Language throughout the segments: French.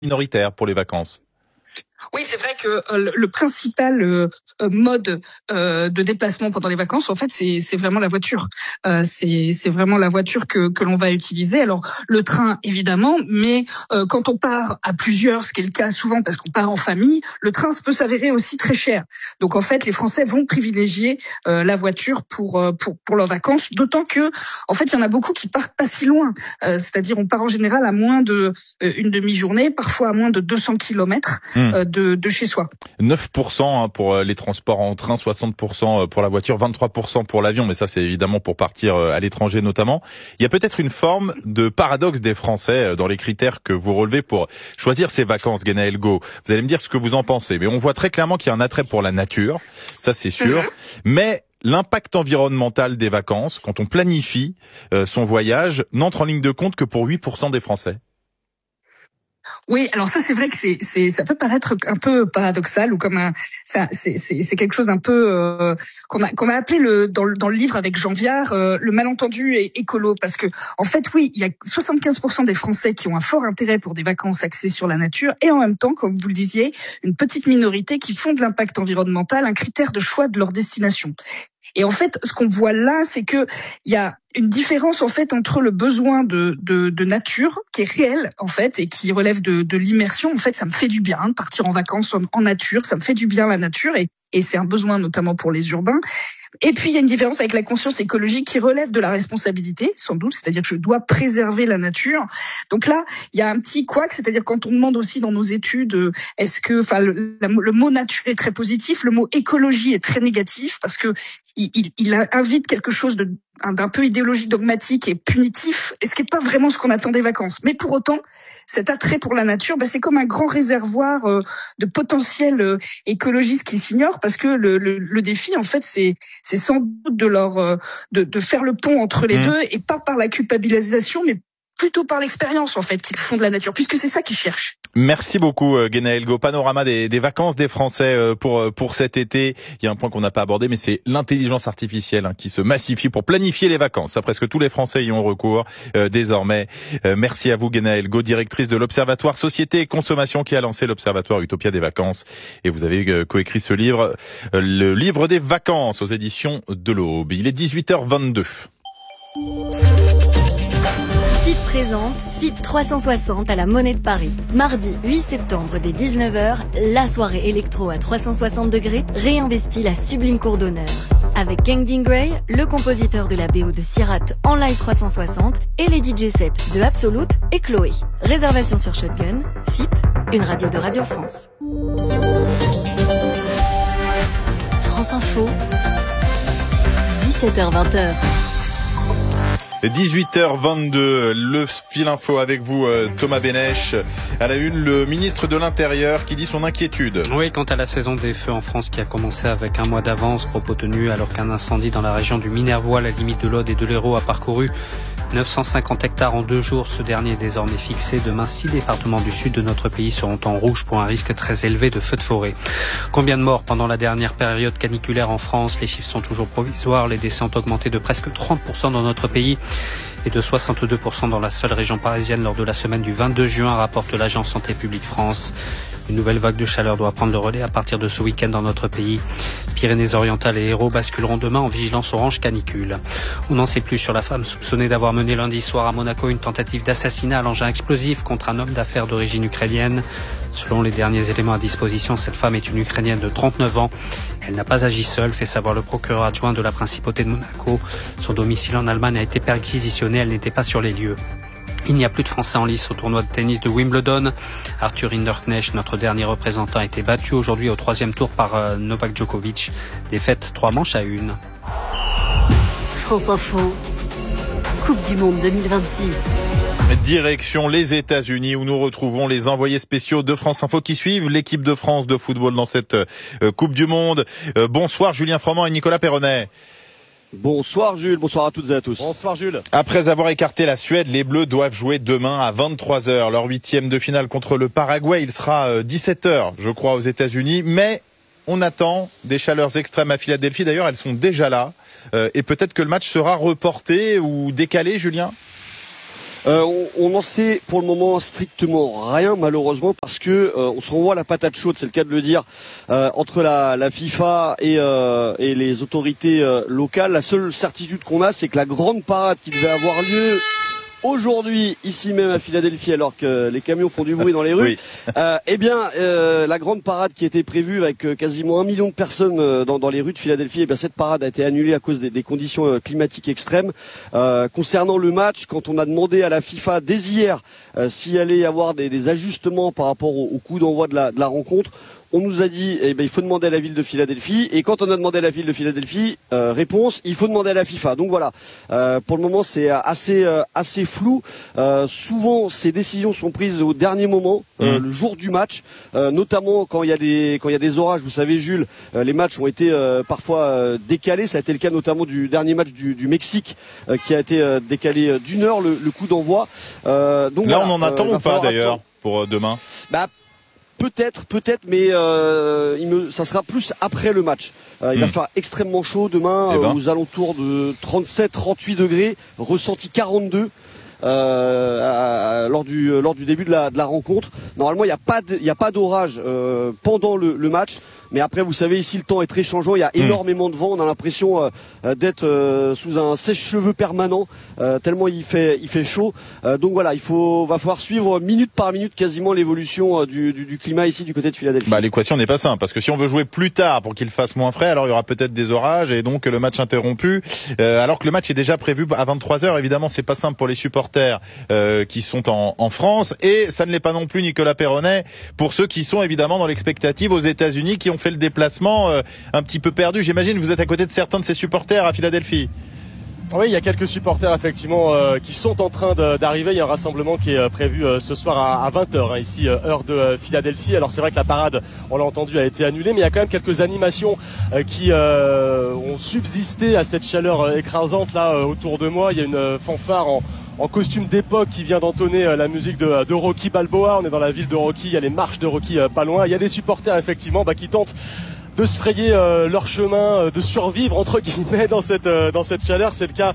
minoritaire pour les vacances. Oui, c'est vrai que le principal mode de déplacement pendant les vacances, en fait, c'est vraiment la voiture. C'est vraiment la voiture que l'on va utiliser. Alors le train, évidemment, mais quand on part à plusieurs, ce qui est le cas souvent parce qu'on part en famille, le train peut s'avérer aussi très cher. Donc en fait, les Français vont privilégier la voiture pour leurs vacances. D'autant que, en fait, il y en a beaucoup qui partent pas si loin. C'est-à-dire, on part en général à moins de une demi-journée, parfois à moins de 200 kilomètres. De chez soi. 9% pour les transports en train, 60% pour la voiture, 23% pour l'avion, mais ça c'est évidemment pour partir à l'étranger notamment. Il y a peut-être une forme de paradoxe des Français dans les critères que vous relevez pour choisir ses vacances, Guénaël Go. Vous allez me dire ce que vous en pensez, mais on voit très clairement qu'il y a un attrait pour la nature, ça c'est sûr, mais l'impact environnemental des vacances, quand on planifie son voyage, n'entre en ligne de compte que pour 8% des Français. Oui, alors ça c'est vrai que ça peut paraître un peu paradoxal ou comme c'est quelque chose d'un peu qu'on a appelé dans le livre avec Jean Viard le malentendu écolo, parce que en fait oui, il y a 75% des Français qui ont un fort intérêt pour des vacances axées sur la nature et en même temps, comme vous le disiez, une petite minorité qui font de l'impact environnemental un critère de choix de leur destination. Et en fait, ce qu'on voit là, c'est que il y a une différence en fait entre le besoin de nature qui est réel en fait et qui relève de l'immersion. En fait, ça me fait du bien de partir en vacances en nature, ça me fait du bien la nature et c'est un besoin notamment pour les urbains. Et puis il y a une différence avec la conscience écologique qui relève de la responsabilité, sans doute, c'est-à-dire que je dois préserver la nature. Donc là, il y a un petit couac, c'est-à-dire quand on demande aussi dans nos études, est-ce que, enfin, le mot nature est très positif, le mot écologie est très négatif parce que il invite quelque chose d'un peu idéologique, dogmatique et punitif, et ce qui n'est pas vraiment ce qu'on attend des vacances. Mais pour autant, cet attrait pour la nature, c'est comme un grand réservoir de potentiel écologiste qui s'ignore, parce que le défi, en fait, c'est sans doute de faire le pont entre les deux, et pas par la culpabilisation, mais plutôt par l'expérience, en fait, qu'ils font de la nature, puisque c'est ça qu'ils cherchent. Merci beaucoup Guénaël Go. Panorama des vacances des Français pour cet été. Il y a un point qu'on n'a pas abordé, mais c'est l'intelligence artificielle qui se massifie pour planifier les vacances. Presque tous les Français y ont recours désormais. Merci à vous Guénaël Go, directrice de l'Observatoire Société et Consommation qui a lancé l'Observatoire Utopia des vacances. Et vous avez coécrit ce livre, le livre des vacances aux éditions de l'Aube. Il est 18h22. FIP présente FIP 360 à la Monnaie de Paris. Mardi 8 septembre dès 19h, la soirée électro à 360 degrés réinvestit la sublime cour d'honneur. Avec Kangding Gray, le compositeur de la BO de Sirat en live 360 et les DJ sets de Absolute et Chloé. Réservation sur Shotgun, FIP, une radio de Radio France. France Info, 17h-20h. 18h22, le fil info avec vous, Thomas Bénèche. À la une, le ministre de l'Intérieur qui dit son inquiétude. Oui, quant à la saison des feux en France qui a commencé avec un mois d'avance, propos tenus alors qu'un incendie dans la région du Minervois, la limite de l'Aude et de l'Hérault, a parcouru 950 hectares en 2 jours. Ce dernier est désormais fixé. Demain, 6 départements du sud de notre pays seront en rouge pour un risque très élevé de feux de forêt. Combien de morts pendant la dernière période caniculaire en France? Les chiffres sont toujours provisoires. Les décès ont augmenté de presque 30% dans notre pays et de 62% dans la seule région parisienne lors de la semaine du 22 juin, rapporte l'agence Santé publique France. Une nouvelle vague de chaleur doit prendre le relais à partir de ce week-end dans notre pays. Pyrénées-Orientales et Hérault basculeront demain en vigilance orange canicule. On n'en sait plus sur la femme soupçonnée d'avoir mené lundi soir à Monaco une tentative d'assassinat à l'engin explosif contre un homme d'affaires d'origine ukrainienne. Selon les derniers éléments à disposition, cette femme est une Ukrainienne de 39 ans. Elle n'a pas agi seule, fait savoir le procureur adjoint de la principauté de Monaco. Son domicile en Allemagne a été perquisitionné, elle n'était pas sur les lieux. Il n'y a plus de Français en lice au tournoi de tennis de Wimbledon. Arthur Hinderknecht, notre dernier représentant, a été battu aujourd'hui au 3e tour par Novak Djokovic. Défaite 3 manches à 1. France Info, Coupe du Monde 2026. Direction les États-Unis où nous retrouvons les envoyés spéciaux de France Info qui suivent l'équipe de France de football dans cette Coupe du Monde. Bonsoir Julien Froment et Nicolas Perronnet. Bonsoir Jules, bonsoir à toutes et à tous. Bonsoir Jules. Après avoir écarté la Suède, les Bleus doivent jouer demain à 23h. Leur 8e de finale contre le Paraguay, il sera 17h, je crois, aux États-Unis. Mais on attend des chaleurs extrêmes à Philadelphie. D'ailleurs, elles sont déjà là. Et peut-être que le match sera reporté ou décalé, Julien ? On n'en sait pour le moment strictement rien, malheureusement, parce que on se renvoie à la patate chaude, c'est le cas de le dire, entre la FIFA et les autorités locales. La seule certitude qu'on a, c'est que la grande parade qui devait avoir lieu aujourd'hui, ici même à Philadelphie, alors que les camions font du bruit dans les rues, oui. La grande parade qui était prévue avec quasiment 1 million de personnes dans les rues de Philadelphie, cette parade a été annulée à cause des conditions climatiques extrêmes. Concernant le match, quand on a demandé à la FIFA dès hier s'il allait y avoir des ajustements par rapport au coup d'envoi de la rencontre, on nous a dit il faut demander à la ville de Philadelphie, et quand on a demandé à la ville de Philadelphie, réponse, il faut demander à la FIFA. Donc voilà, pour le moment c'est assez flou. Souvent ces décisions sont prises au dernier moment, le jour du match, notamment quand il y a des orages. Vous savez Jules, les matchs ont été parfois décalés. Ça a été le cas notamment du dernier match du Mexique qui a été décalé d'1 heure le coup d'envoi. Donc là voilà, on en attend ou pas d'ailleurs pour demain? Peut-être, mais ça sera plus après le match. Il va faire extrêmement chaud demain, aux alentours de 37-38 degrés, ressenti 42 lors du début de la rencontre. Normalement, il n'y a pas d'orage pendant le match. Mais après, vous savez, ici, le temps est très changeant. Il y a énormément de vent. On a l'impression d'être sous un sèche-cheveux permanent, tellement il fait chaud. Donc voilà, va falloir suivre minute par minute quasiment l'évolution du climat ici du côté de Philadelphie. L'équation n'est pas simple, parce que si on veut jouer plus tard pour qu'il fasse moins frais, alors il y aura peut-être des orages et donc le match interrompu. Alors que le match est déjà prévu à 23h. Évidemment, c'est pas simple pour les supporters qui sont en France, et ça ne l'est pas non plus, Nicolas Perronnet, pour ceux qui sont évidemment dans l'expectative aux États-Unis, qui ont fait le déplacement un petit peu perdu. J'imagine que vous êtes à côté de certains de ces supporters à Philadelphie. Oui, il y a quelques supporters effectivement qui sont en train d'arriver. Il y a un rassemblement qui est prévu ce soir à 20h ici, heure de Philadelphie. Alors c'est vrai que la parade, on l'a entendu, a été annulée, mais il y a quand même quelques animations qui ont subsisté à cette chaleur écrasante là autour de moi. Il y a une fanfare en costume d'époque qui vient d'entonner la musique de Rocky Balboa. On est dans la ville de Rocky, il y a les marches de Rocky pas loin. Il y a des supporters effectivement qui tentent de se frayer leur chemin, de survivre entre guillemets dans cette chaleur. C'est le cas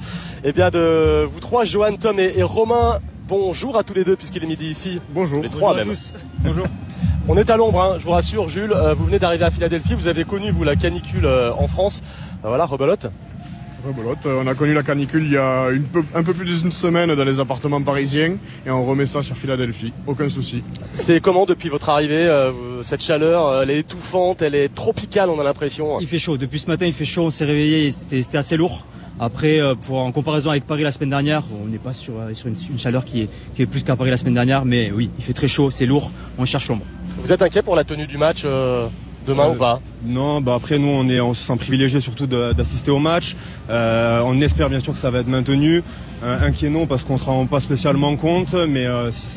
de vous trois, Johan, Tom et Romain. Bonjour à tous les deux puisqu'il est midi ici. Bonjour. Les trois même. Tous. Bonjour. On est à l'ombre, je vous rassure Jules, vous venez d'arriver à Philadelphie, vous avez connu vous la canicule en France. Voilà, rebelote. On a connu la canicule il y a un peu plus d'une semaine dans les appartements parisiens, et on remet ça sur Philadelphie, aucun souci. C'est comment depuis votre arrivée, cette chaleur, elle est étouffante, elle est tropicale, on a l'impression. Il fait chaud, depuis ce matin il fait chaud, on s'est réveillé, c'était assez lourd. Après, en comparaison avec Paris la semaine dernière, on n'est pas sur une chaleur qui est plus qu'à Paris la semaine dernière, mais oui, il fait très chaud, c'est lourd, on cherche l'ombre. Vous êtes inquiet pour la tenue du match demain ou pas? Non, après nous on se sent privilégié surtout d'assister au match. On espère bien sûr que ça va être maintenu. Inquiet non, parce qu'on se rend pas spécialement compte, mais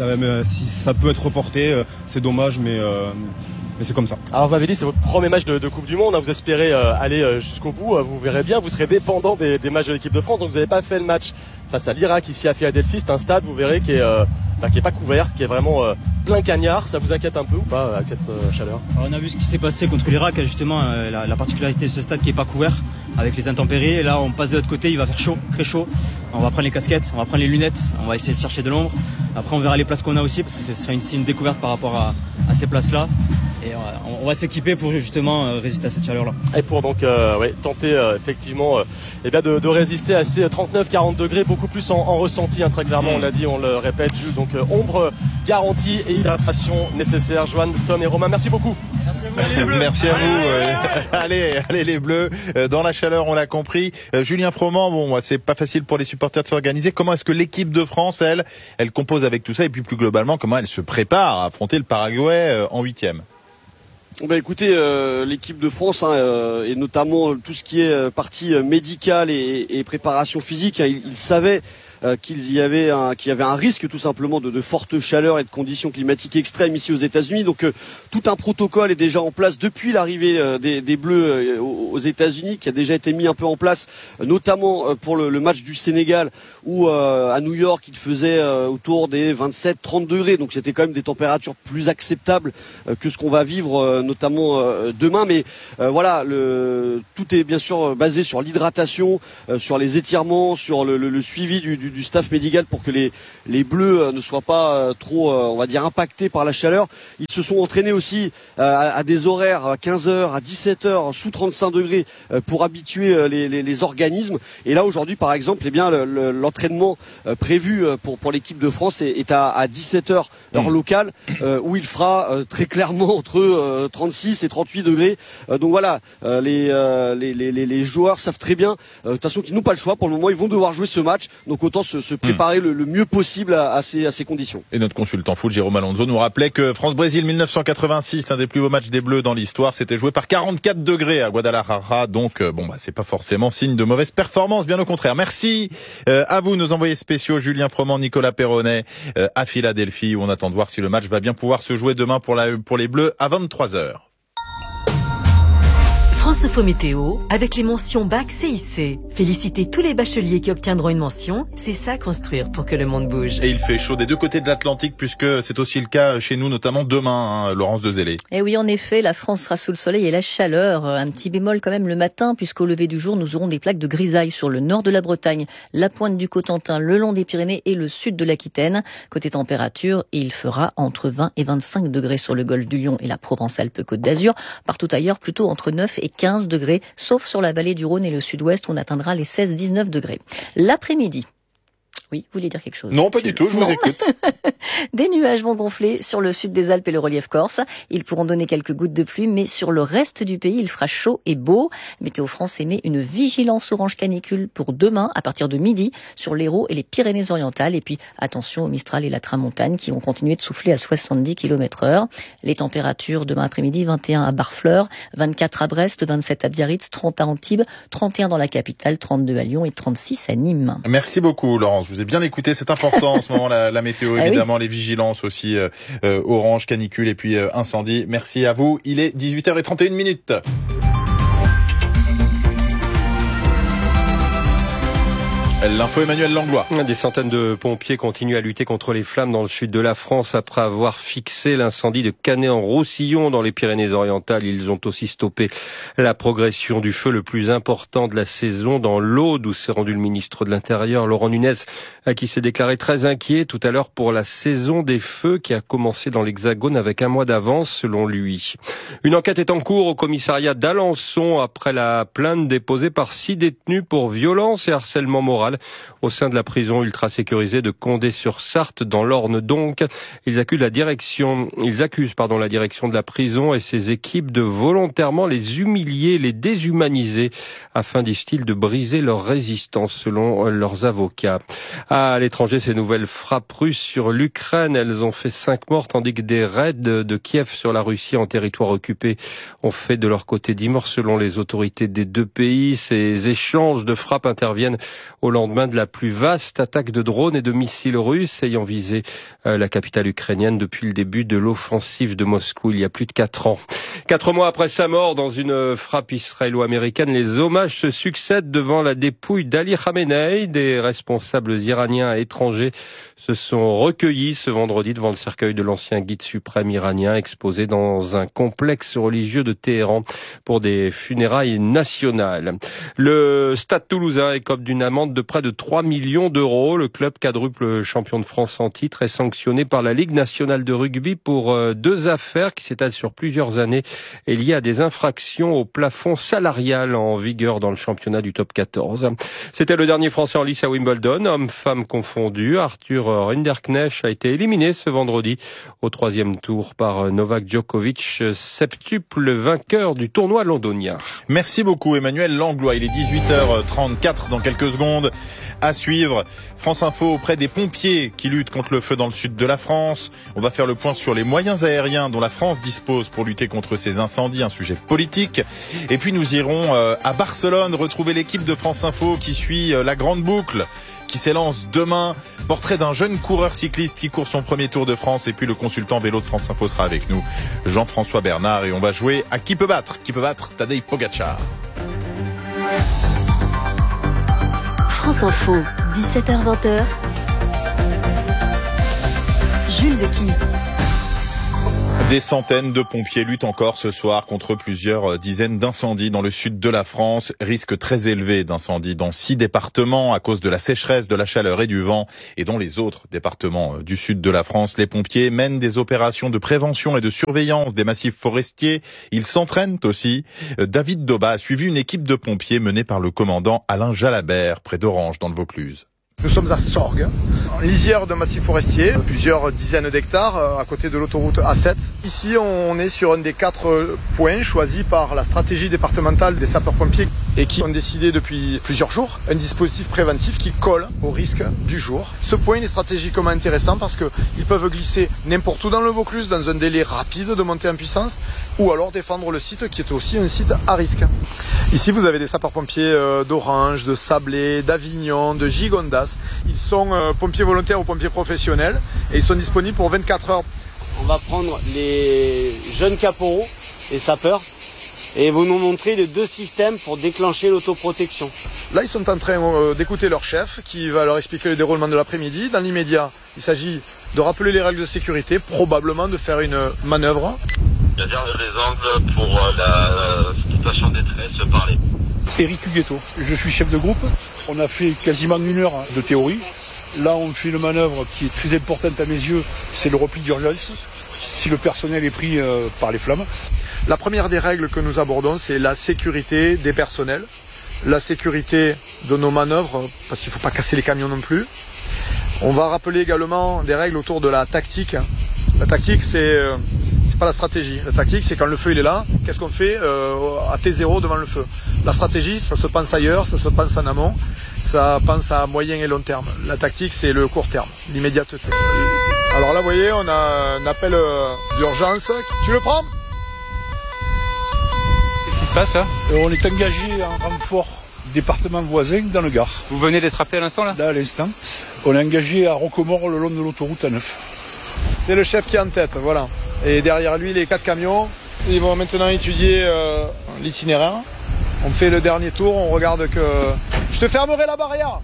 si ça peut être reporté, c'est dommage, mais c'est comme ça. Alors vous m'avez dit c'est votre premier match de Coupe du Monde, vous espérez aller jusqu'au bout, vous verrez bien, vous serez dépendant des matchs de l'équipe de France, donc vous n'avez pas fait le match face à l'Irak ici à Philadelphie. C'est un stade, vous verrez, qui est pas couvert, qui est vraiment plein cagnard. Ça vous inquiète un peu ou pas avec cette chaleur? Alors, on a vu ce qui s'est passé contre l'Irak, justement la particularité de ce stade qui est pas couvert avec les intempéries, et là on passe de l'autre côté, il va faire chaud, très chaud. On va prendre les casquettes, on va prendre les lunettes, on va essayer de chercher de l'ombre. Après on verra les places qu'on a aussi, parce que ce sera une découverte par rapport à ces places là, et on va s'équiper pour justement résister à cette chaleur là. Et pour donc tenter effectivement de résister à ces 39-40 degrés, beaucoup plus en ressenti, très clairement. On l'a dit, on le répète, Jules, donc ombre garantie et hydratation nécessaire. Johan, Tom et Romain, merci beaucoup. Merci à vous les Bleus. Merci à vous. Allez les Bleus, dans la chaleur, on l'a compris. Julien Froment, c'est pas facile pour les supporters de s'organiser. Comment est-ce que l'équipe de France, elle compose avec tout ça, et puis plus globalement, comment elle se prépare à affronter le Paraguay en 8e? Écoutez, l'équipe de France et notamment tout ce qui est partie médicale et préparation physique, ils savaient qu'il y avait un risque tout simplement de forte chaleur et de conditions climatiques extrêmes ici aux États-Unis. Donc tout un protocole est déjà en place depuis l'arrivée des Bleus aux États-Unis, qui a déjà été mis un peu en place, notamment pour le match du Sénégal, où à New York il faisait autour des 27-30 degrés. Donc c'était quand même des températures plus acceptables que ce qu'on va vivre notamment demain. Mais voilà, tout est bien sûr basé sur l'hydratation, sur les étirements, sur le suivi du du staff médical pour que les Bleus ne soient pas trop, on va dire, impactés par la chaleur. Ils se sont entraînés aussi à des horaires à 15h, à 17h, sous 35 degrés pour habituer les organismes. Et là aujourd'hui, par exemple, eh bien l'entraînement prévu pour l'équipe de France est à 17h heure locale, où il fera très clairement entre 36 et 38 degrés. Donc voilà, les joueurs savent très bien, de toute façon, qu'ils n'ont pas le choix. Pour le moment, ils vont devoir jouer ce match. Donc autant se préparer le mieux possible à ces conditions. Et notre consultant foot, Jérôme Alonso, nous rappelait que France-Brésil 1986, un des plus beaux matchs des Bleus dans l'histoire, c'était joué par 44 degrés à Guadalajara. Donc c'est pas forcément signe de mauvaise performance, bien au contraire. Merci à vous, nos envoyés spéciaux, Julien Froment, Nicolas Perronnet, à Philadelphie, où on attend de voir si le match va bien pouvoir se jouer demain pour les Bleus à 23h. France Info Météo, avec les mentions BAC CIC. Félicitez tous les bacheliers qui obtiendront une mention. C'est ça construire pour que le monde bouge. Et il fait chaud des deux côtés de l'Atlantique, puisque c'est aussi le cas chez nous, notamment demain, Laurence Dezellé. Et oui, en effet, la France sera sous le soleil et la chaleur. Un petit bémol quand même le matin, puisqu'au lever du jour, nous aurons des plaques de grisaille sur le nord de la Bretagne, la pointe du Cotentin, le long des Pyrénées et le sud de l'Aquitaine. Côté température, il fera entre 20 et 25 degrés sur le golfe du Lion et la Provence-Alpes-Côte d'Azur. Partout ailleurs, plutôt entre 9 et 15 degrés, sauf sur la vallée du Rhône et le sud-ouest où on atteindra les 16-19 degrés. L'après-midi. Oui, vous vouliez dire quelque chose? Non, pas du tout, je vous écoute. Des nuages vont gonfler sur le sud des Alpes et le relief corse. Ils pourront donner quelques gouttes de pluie, mais sur le reste du pays, il fera chaud et beau. Météo France émet une vigilance orange canicule pour demain, à partir de midi, sur l'Hérault et les Pyrénées-Orientales. Et puis, attention au Mistral et la Tramontane qui vont continuer de souffler à 70 km/h. Les températures demain après-midi, 21 à Barfleur, 24 à Brest, 27 à Biarritz, 30 à Antibes, 31 dans la capitale, 32 à Lyon et 36 à Nîmes. Merci beaucoup, Laurence. Je vous ai bien écouté, c'est important en ce moment, la météo, évidemment, oui. Les vigilances aussi, orange, canicule et puis incendie. Merci à vous. Il est 18h31. L'info Emmanuel Langlois. Des centaines de pompiers continuent à lutter contre les flammes dans le sud de la France après avoir fixé l'incendie de Canet-en-Roussillon dans les Pyrénées-Orientales. Ils ont aussi stoppé la progression du feu le plus important de la saison dans l'Aude où s'est rendu le ministre de l'Intérieur Laurent Nunez qui s'est déclaré très inquiet tout à l'heure pour la saison des feux qui a commencé dans l'Hexagone avec un mois d'avance selon lui. Une enquête est en cours au commissariat d'Alençon après la plainte déposée par 6 détenus pour violence et harcèlement moral au sein de la prison ultra sécurisée de Condé-sur-Sarthe dans l'Orne. Donc, ils accusent la direction de la prison et ses équipes de volontairement les humilier, les déshumaniser afin, disent-ils, de briser leur résistance selon leurs avocats. À l'étranger, ces nouvelles frappes russes sur l'Ukraine, elles ont fait 5 morts tandis que des raids de Kiev sur la Russie en territoire occupé ont fait de leur côté 10 morts selon les autorités des deux pays. Ces échanges de frappes interviennent au lendemain de la plus vaste attaque de drones et de missiles russes ayant visé la capitale ukrainienne depuis le début de l'offensive de Moscou il y a plus de 4 ans. 4 mois après sa mort dans une frappe israélo-américaine, les hommages se succèdent devant la dépouille d'Ali Khamenei. Des responsables iraniens et étrangers se sont recueillis ce vendredi devant le cercueil de l'ancien guide suprême iranien exposé dans un complexe religieux de Téhéran pour des funérailles nationales. Le Stade Toulousain écope d'une amende de près de 3 millions d'euros. Le club quadruple champion de France en titre est sanctionné par la Ligue nationale de rugby pour 2 affaires qui s'étalent sur plusieurs années et liées à des infractions au plafond salarial en vigueur dans le championnat du top 14. C'était le dernier Français en lice à Wimbledon, hommes-femmes confondus. Arthur Rinderknecht a été éliminé ce vendredi au 3e tour par Novak Djokovic, septuple vainqueur du tournoi londonien. Merci beaucoup Emmanuel Langlois. Il est 18h34 dans quelques secondes. À suivre, France Info auprès des pompiers qui luttent contre le feu dans le sud de la France. On va faire le point sur les moyens aériens dont la France dispose pour lutter contre ces incendies, un sujet politique. Et puis nous irons à Barcelone retrouver l'équipe de France Info qui suit la grande boucle qui s'élance demain. Portrait d'un jeune coureur cycliste qui court son premier Tour de France. Et puis le consultant vélo de France Info sera avec nous, Jean-François Bernard. Et on va jouer à Qui peut battre Tadej Pogacar. France Info, 17h-20h. Jules de Kiss. Des centaines de pompiers luttent encore ce soir contre plusieurs dizaines d'incendies dans le sud de la France. Risque très élevé d'incendie dans 6 départements à cause de la sécheresse, de la chaleur et du vent. Et dans les autres départements du sud de la France, les pompiers mènent des opérations de prévention et de surveillance des massifs forestiers. Ils s'entraînent aussi. David Doba a suivi une équipe de pompiers menée par le commandant Alain Jalabert, près d'Orange, dans le Vaucluse. Nous sommes à Sorgues, en lisière d'un massif forestier, plusieurs dizaines d'hectares à côté de l'autoroute A7. Ici, on est sur un des 4 points choisis par la stratégie départementale des sapeurs-pompiers et qui ont décidé depuis plusieurs jours un dispositif préventif qui colle au risque du jour. Ce point est stratégiquement intéressant parce qu'ils peuvent glisser n'importe où dans le Vaucluse dans un délai rapide de montée en puissance ou alors défendre le site qui est aussi un site à risque. Ici, vous avez des sapeurs-pompiers d'Orange, de Sablé, d'Avignon, de Gigondas. Ils sont pompiers volontaires ou pompiers professionnels et ils sont disponibles pour 24 heures. On va prendre les jeunes caporaux et sapeurs et vous nous montrer les 2 systèmes pour déclencher l'autoprotection. Là, ils sont en train d'écouter leur chef qui va leur expliquer le déroulement de l'après-midi. Dans l'immédiat, il s'agit de rappeler les règles de sécurité, probablement de faire une manœuvre. C'est-à-dire les angles pour la situation de détresse par les... Éric Huguetto, je suis chef de groupe. On a fait quasiment 1 heure de théorie. Là, on fait une manœuvre qui est très importante à mes yeux, c'est le repli d'urgence, si le personnel est pris par les flammes. La première des règles que nous abordons, c'est la sécurité des personnels, la sécurité de nos manœuvres, parce qu'il ne faut pas casser les camions non plus. On va rappeler également des règles autour de la tactique. La tactique, c'est pas la stratégie. La tactique, c'est quand le feu il est là, qu'est-ce qu'on fait à T0 devant le feu. La stratégie, ça se pense ailleurs, ça se pense en amont, ça pense à moyen et long terme. La tactique, c'est le court terme, l'immédiateté. Alors là, vous voyez, on a un appel d'urgence. Tu le prends ? Qu'est-ce qui se passe là ? On est engagé en renfort département voisin dans le Gard. Vous venez d'être appelé à l'instant là ? Là, à l'instant. On est engagé à Rocquemort le long de l'autoroute A9. C'est le chef qui est en tête, voilà. Et derrière lui, les 4 camions. Ils vont maintenant étudier l'itinéraire. On fait le dernier tour, on regarde que... Je te fermerai la barrière.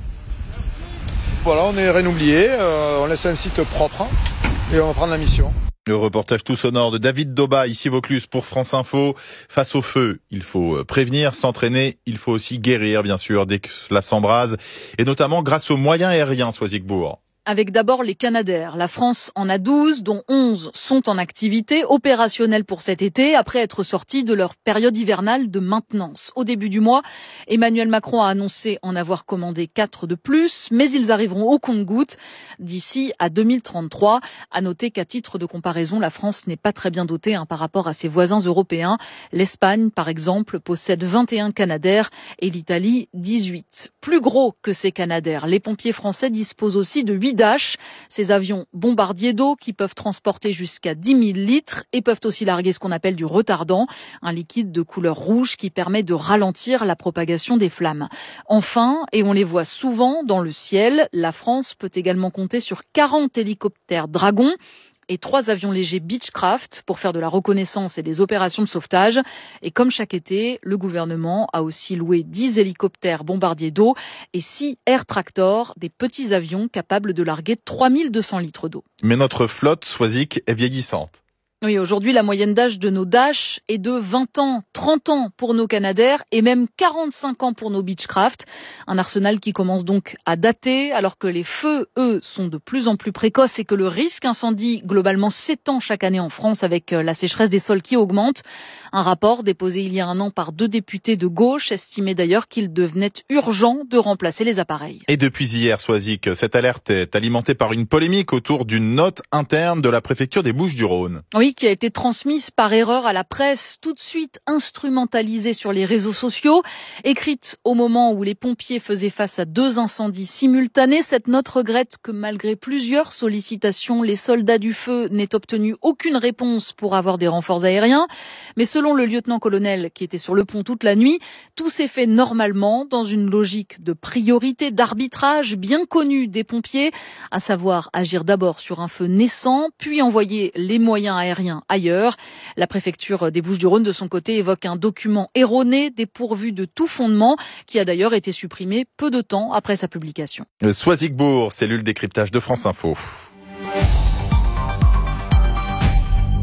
Voilà, on est renoublié, on laisse un site propre et on va prendre la mission. Le reportage tout sonore de David Doba, ici Vaucluse pour France Info. Face au feu, il faut prévenir, s'entraîner, il faut aussi guérir, bien sûr, dès que cela s'embrase. Et notamment grâce aux moyens aériens, Soisigbourg. Avec d'abord les Canadair. La France en a 12, dont 11 sont en activité opérationnelle pour cet été, après être sortis de leur période hivernale de maintenance. Au début du mois, Emmanuel Macron a annoncé en avoir commandé 4 de plus, mais ils arriveront au compte-gouttes d'ici à 2033. À noter qu'à titre de comparaison, la France n'est pas très bien dotée par rapport à ses voisins européens. L'Espagne, par exemple, possède 21 Canadair et l'Italie 18. Plus gros que ces Canadair, les pompiers français disposent aussi de 8 Dash, ces avions bombardiers d'eau qui peuvent transporter jusqu'à 10 000 litres et peuvent aussi larguer ce qu'on appelle du retardant, un liquide de couleur rouge qui permet de ralentir la propagation des flammes. Enfin, et on les voit souvent dans le ciel, la France peut également compter sur 40 hélicoptères Dragon et 3 avions légers Beechcraft pour faire de la reconnaissance et des opérations de sauvetage. Et comme chaque été, le gouvernement a aussi loué 10 hélicoptères bombardiers d'eau et 6 Air Tractor, des petits avions capables de larguer 3200 litres d'eau. Mais notre flotte, Soisic, est vieillissante. Oui, aujourd'hui, la moyenne d'âge de nos Dash est de 20 ans, 30 ans pour nos Canadair et même 45 ans pour nos Beechcraft. Un arsenal qui commence donc à dater alors que les feux, eux, sont de plus en plus précoces et que le risque incendie globalement s'étend chaque année en France avec la sécheresse des sols qui augmente. Un rapport déposé il y a 1 an par 2 députés de gauche estimait d'ailleurs qu'il devenait urgent de remplacer les appareils. Et depuis hier, Soisic, cette alerte est alimentée par une polémique autour d'une note interne de la préfecture des Bouches-du-Rhône. Oui, qui a été transmise par erreur à la presse, tout de suite instrumentalisée sur les réseaux sociaux. Écrite au moment où les pompiers faisaient face à 2 incendies simultanés, cette note regrette que malgré plusieurs sollicitations, les soldats du feu n'aient obtenu aucune réponse pour avoir des renforts aériens. Mais selon le lieutenant-colonel qui était sur le pont toute la nuit, tout s'est fait normalement dans une logique de priorité, d'arbitrage bien connu des pompiers, à savoir agir d'abord sur un feu naissant, puis envoyer les moyens aériens ailleurs. La préfecture des Bouches-du-Rhône, de son côté, évoque un document erroné, dépourvu de tout fondement, qui a d'ailleurs été supprimé peu de temps après sa publication. Soisigbourg, cellule décryptage de France Info.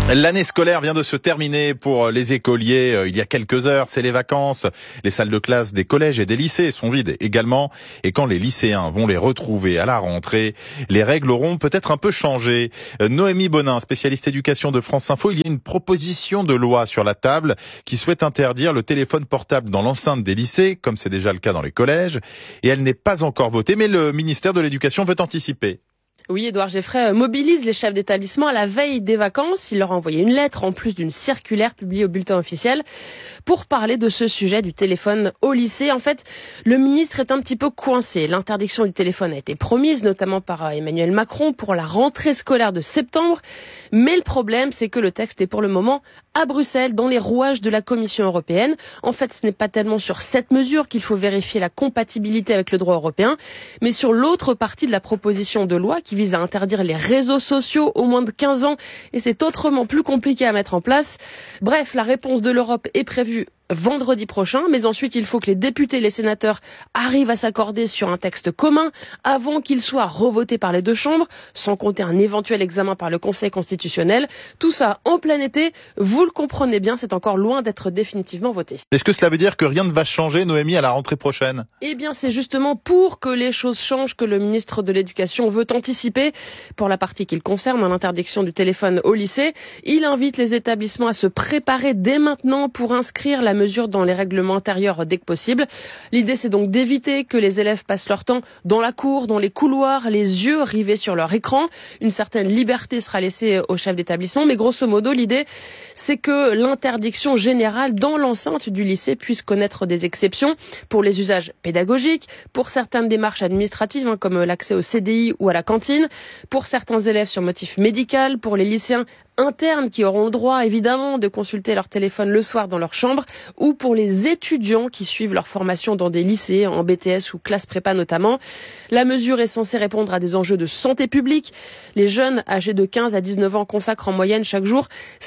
L'année scolaire vient de se terminer pour les écoliers il y a quelques heures. C'est les vacances. Les salles de classe des collèges et des lycées sont vides également. Et quand les lycéens vont les retrouver à la rentrée, les règles auront peut-être un peu changé. Noémie Bonin, spécialiste éducation de France Info, il y a une proposition de loi sur la table qui souhaite interdire le téléphone portable dans l'enceinte des lycées, comme c'est déjà le cas dans les collèges. Et elle n'est pas encore votée, mais le ministère de l'Éducation veut anticiper. Oui, Édouard Geffray mobilise les chefs d'établissement à la veille des vacances. Il leur a envoyé une lettre en plus d'une circulaire publiée au bulletin officiel pour parler de ce sujet du téléphone au lycée. En fait, le ministre est un petit peu coincé. L'interdiction du téléphone a été promise, notamment par Emmanuel Macron, pour la rentrée scolaire de septembre. Mais le problème, c'est que le texte est pour le moment à Bruxelles, dans les rouages de la Commission européenne. En fait, ce n'est pas tellement sur cette mesure qu'il faut vérifier la compatibilité avec le droit européen, mais sur l'autre partie de la proposition de loi qui vise à interdire les réseaux sociaux aux moins de 15 ans, et c'est autrement plus compliqué à mettre en place. Bref, la réponse de l'Europe est prévue vendredi prochain, mais ensuite il faut que les députés et les sénateurs arrivent à s'accorder sur un texte commun avant qu'il soit revoté par les deux chambres, sans compter un éventuel examen par le Conseil constitutionnel. Tout ça en plein été, vous le comprenez bien, c'est encore loin d'être définitivement voté. Est-ce que cela veut dire que rien ne va changer, Noémie, à la rentrée prochaine ? Eh bien, c'est justement pour que les choses changent que le ministre de l'Éducation veut anticiper. Pour la partie qui le concerne, l'interdiction du téléphone au lycée, il invite les établissements à se préparer dès maintenant pour inscrire la mesure dans les règlements intérieurs dès que possible. L'idée, c'est donc d'éviter que les élèves passent leur temps dans la cour, dans les couloirs, les yeux rivés sur leur écran. Une certaine liberté sera laissée aux chefs d'établissement, mais grosso modo, l'idée, c'est que l'interdiction générale dans l'enceinte du lycée puisse connaître des exceptions pour les usages pédagogiques, pour certaines démarches administratives, comme l'accès au CDI ou à la cantine, pour certains élèves sur motif médical, pour les lycéens internes qui auront le droit évidemment de consulter leur téléphone le soir dans leur chambre, ou pour les étudiants qui suivent leur formation dans des lycées, en BTS ou classe prépa notamment. La mesure est censée répondre à des enjeux de santé publique. Les jeunes âgés de 15 à 19 ans consacrent en moyenne chaque jour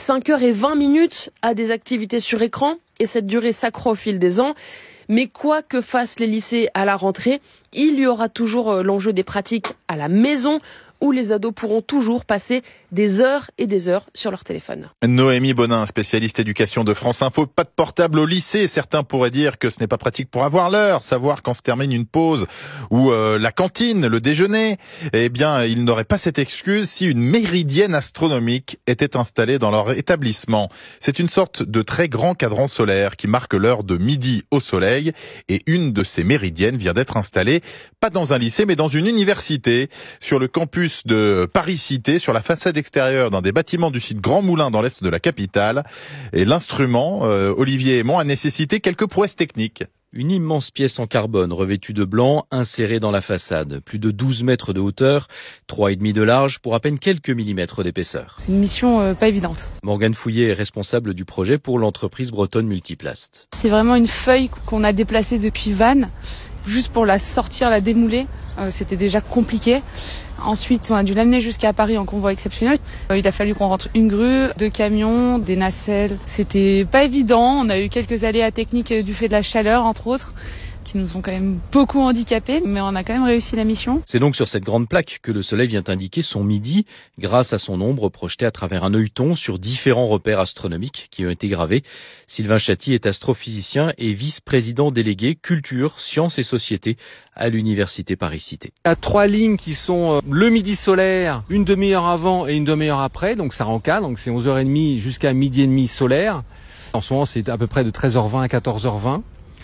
5h20 à des activités sur écran, et cette durée s'accroît au fil des ans. Mais quoi que fassent les lycées à la rentrée, il y aura toujours l'enjeu des pratiques à la maison, où les ados pourront toujours passer des heures et des heures sur leur téléphone. Noémie Bonin, spécialiste éducation de France Info. Pas de portable au lycée. Certains pourraient dire que ce n'est pas pratique pour avoir l'heure, savoir quand se termine une pause ou la cantine, le déjeuner. Eh bien, ils n'auraient pas cette excuse si une méridienne astronomique était installée dans leur établissement. C'est une sorte de très grand cadran solaire qui marque l'heure de midi au soleil, et une de ces méridiennes vient d'être installée, pas dans un lycée, mais dans une université, sur le campus de Paris-Cité, sur la façade extérieure d'un des bâtiments du site Grand Moulin dans l'est de la capitale. Et l'instrument, Olivier Aymon, a nécessité quelques prouesses techniques. Une immense pièce en carbone revêtue de blanc insérée dans la façade. Plus de 12 mètres de hauteur, 3,5 de large pour à peine quelques millimètres d'épaisseur. C'est une mission pas évidente. Morgane Fouillet est responsable du projet pour l'entreprise bretonne Multiplast. C'est vraiment une feuille qu'on a déplacée depuis Vannes. Juste pour la sortir, la démouler, c'était déjà compliqué. Ensuite, on a dû l'amener jusqu'à Paris en convoi exceptionnel. Il a fallu qu'on rentre une grue, 2 camions, des nacelles. C'était pas évident. On a eu quelques aléas techniques du fait de la chaleur, entre autres, qui nous ont quand même beaucoup handicapés, mais on a quand même réussi la mission. C'est donc sur cette grande plaque que le soleil vient indiquer son midi, grâce à son ombre projetée à travers un œilleton sur différents repères astronomiques qui ont été gravés. Sylvain Chatti est astrophysicien et vice-président délégué culture, sciences et société à l'université Paris-Cité. Il y a 3 lignes qui sont le midi solaire, une demi-heure avant et une demi-heure après, donc ça rencadre, donc c'est 11h30 jusqu'à midi et demi solaire. En ce moment, c'est à peu près de 13h20 à 14h20.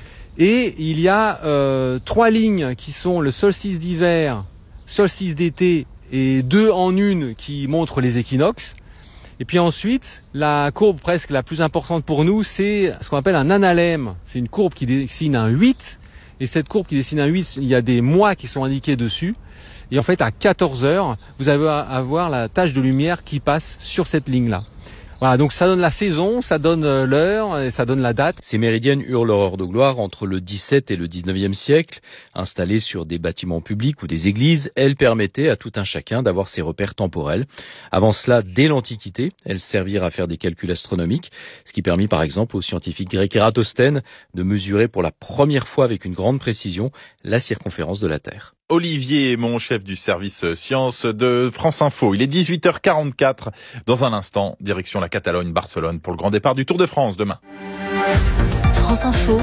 Et il y a 3 lignes qui sont le solstice d'hiver, solstice d'été et 2 en une qui montrent les équinoxes. Et puis ensuite, la courbe presque la plus importante pour nous, c'est ce qu'on appelle un analème. C'est une courbe qui dessine un 8. Et cette courbe qui dessine un 8, il y a des mois qui sont indiqués dessus. Et en fait, à 14 heures, vous allez avoir la tache de lumière qui passe sur cette ligne-là. Voilà, donc ça donne la saison, ça donne l'heure, et ça donne la date. Ces méridiennes eurent leur heure de gloire entre le XVIIe et le XIXe siècle. Installées sur des bâtiments publics ou des églises, elles permettaient à tout un chacun d'avoir ses repères temporels. Avant cela, dès l'Antiquité, elles servirent à faire des calculs astronomiques, ce qui permit par exemple au scientifique grec Ératosthène de mesurer pour la première fois avec une grande précision la circonférence de la Terre. Olivier Aymon, chef du service sciences de France Info. Il est 18h44. Dans un instant, direction la Catalogne, Barcelone pour le grand départ du Tour de France demain. France Info,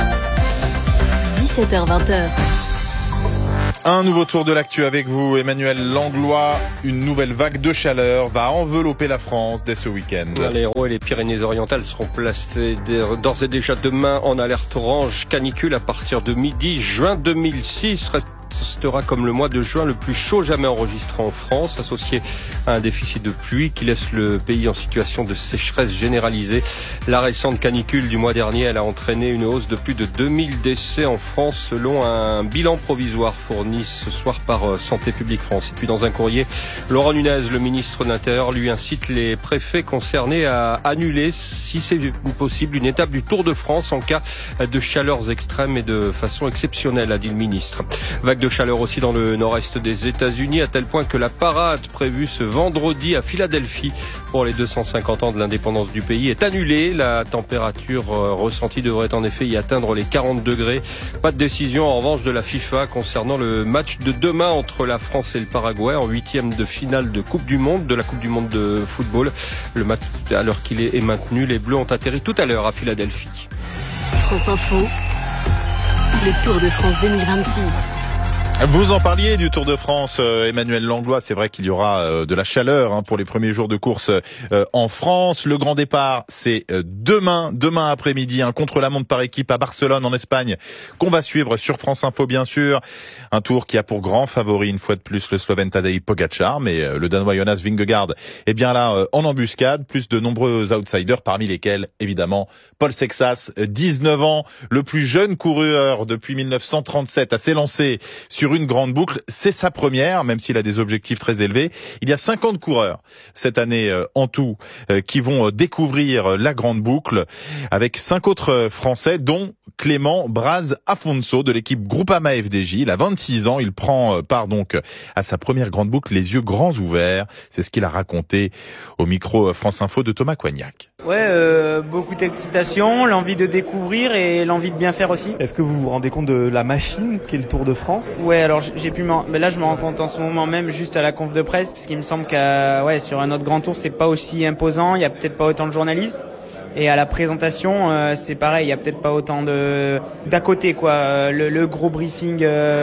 17h-20h. Un nouveau tour de l'actu avec vous, Emmanuel Langlois. Une nouvelle vague de chaleur va envelopper la France dès ce week-end. Les Hérault et les Pyrénées-Orientales seront placés d'ores et déjà demain en alerte orange canicule à partir de midi. Juin 2006 restera comme le mois de juin le plus chaud jamais enregistré en France, associé à un déficit de pluie qui laisse le pays en situation de sécheresse généralisée. La récente canicule du mois dernier, elle a entraîné une hausse de plus de 2000 décès en France selon un bilan provisoire fourni ce soir par Santé publique France. Et puis dans un courrier, Laurent Nunez, le ministre de l'Intérieur, lui incite les préfets concernés à annuler, si c'est possible, une étape du Tour de France en cas de chaleurs extrêmes et de façon exceptionnelle, a dit le ministre. Vague de chaleur aussi dans le nord-est des États-Unis, à tel point que la parade prévue ce vendredi à Philadelphie pour les 250 ans de l'indépendance du pays est annulée. La température ressentie devrait en effet y atteindre les 40 degrés. Pas de décision en revanche de la FIFA concernant le match de demain entre la France et le Paraguay en 8e de finale de Coupe du Monde, de la Coupe du Monde de football. Le match, à l'heure qu'il est maintenu, les Bleus ont atterri tout à l'heure à Philadelphie. France Info, le Tour de France 2026. Vous en parliez du Tour de France, Emmanuel Langlois. C'est vrai qu'il y aura de la chaleur pour les premiers jours de course en France. Le grand départ, c'est demain après-midi, un contre-la-montre par équipe à Barcelone en Espagne, qu'on va suivre sur France Info bien sûr. Un tour qui a pour grand favori une fois de plus le Slovène Tadej Pogačar, mais le Danois Jonas Vingegaard est bien là en embuscade, plus de nombreux outsiders, parmi lesquels évidemment Paul Sexas, 19 ans, le plus jeune coureur depuis 1937 à s'élancer sur une grande boucle. C'est sa première, même s'il a des objectifs très élevés. Il y a 50 coureurs cette année en tout qui vont découvrir la grande boucle, avec 5 autres Français, dont Clément Braz Afonso de l'équipe Groupama FDJ. Il a 26 ans, il prend part donc à sa première grande boucle les yeux grands ouverts. C'est ce qu'il a raconté au micro France Info de Thomas Coignac. Ouais, beaucoup d'excitation, l'envie de découvrir et l'envie de bien faire aussi. Est-ce que vous vous rendez compte de la machine qu'est le Tour de France ? Ouais, alors mais là je me rends compte en ce moment même juste à la conf de presse, parce qu'il me semble sur un autre grand tour c'est pas aussi imposant, il y a peut-être pas autant de journalistes. Et à la présentation, c'est pareil, il y a peut-être pas autant d'à côté quoi. Le gros briefing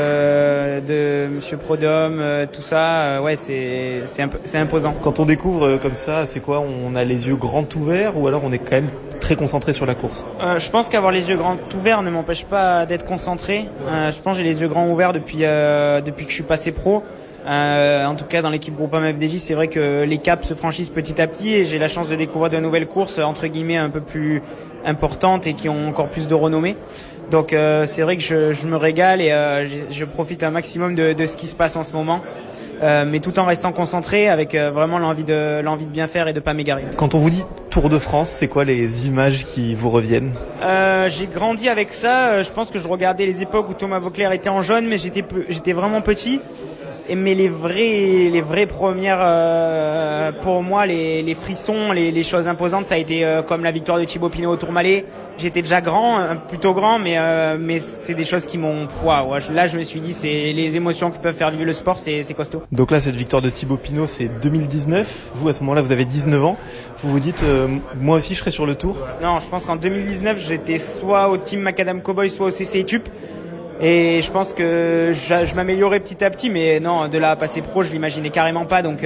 de Monsieur Prodhomme, tout ça, c'est imposant. Quand on découvre comme ça, c'est quoi ? On a les yeux grands ouverts ou alors on est quand même très concentré sur la course ? Je pense qu'avoir les yeux grands ouverts ne m'empêche pas d'être concentré. Je pense que j'ai les yeux grands ouverts depuis que je suis passé pro. En tout cas dans l'équipe Groupama FDJ, c'est vrai que les caps se franchissent petit à petit et j'ai la chance de découvrir de nouvelles courses entre guillemets un peu plus importantes et qui ont encore plus de renommée. Donc c'est vrai que je me régale et je profite un maximum de ce qui se passe en ce moment. Mais tout en restant concentré avec vraiment l'envie de bien faire et de pas m'égarer. Quand on vous dit Tour de France, c'est quoi les images qui vous reviennent ? J'ai grandi avec ça. Je pense que je regardais les époques où Thomas Voeckler était en jaune, mais j'étais vraiment petit. Mais les vraies premières, pour moi, les frissons, les choses imposantes, ça a été comme la victoire de Thibaut Pinot au Tourmalet. J'étais déjà plutôt grand, mais c'est des choses qui m'ont... Là, je me suis dit, c'est les émotions qui peuvent faire vivre le sport, c'est costaud. Donc là, cette victoire de Thibaut Pinot, c'est 2019. Vous, à ce moment-là, vous avez 19 ans. Vous vous dites, moi aussi, je serai sur le Tour ? Non, je pense qu'en 2019, j'étais soit au team Macadam Cowboy, soit au CC Etup. Et je pense que je m'améliorais petit à petit, mais non, de là à passer pro, je l'imaginais carrément pas. Donc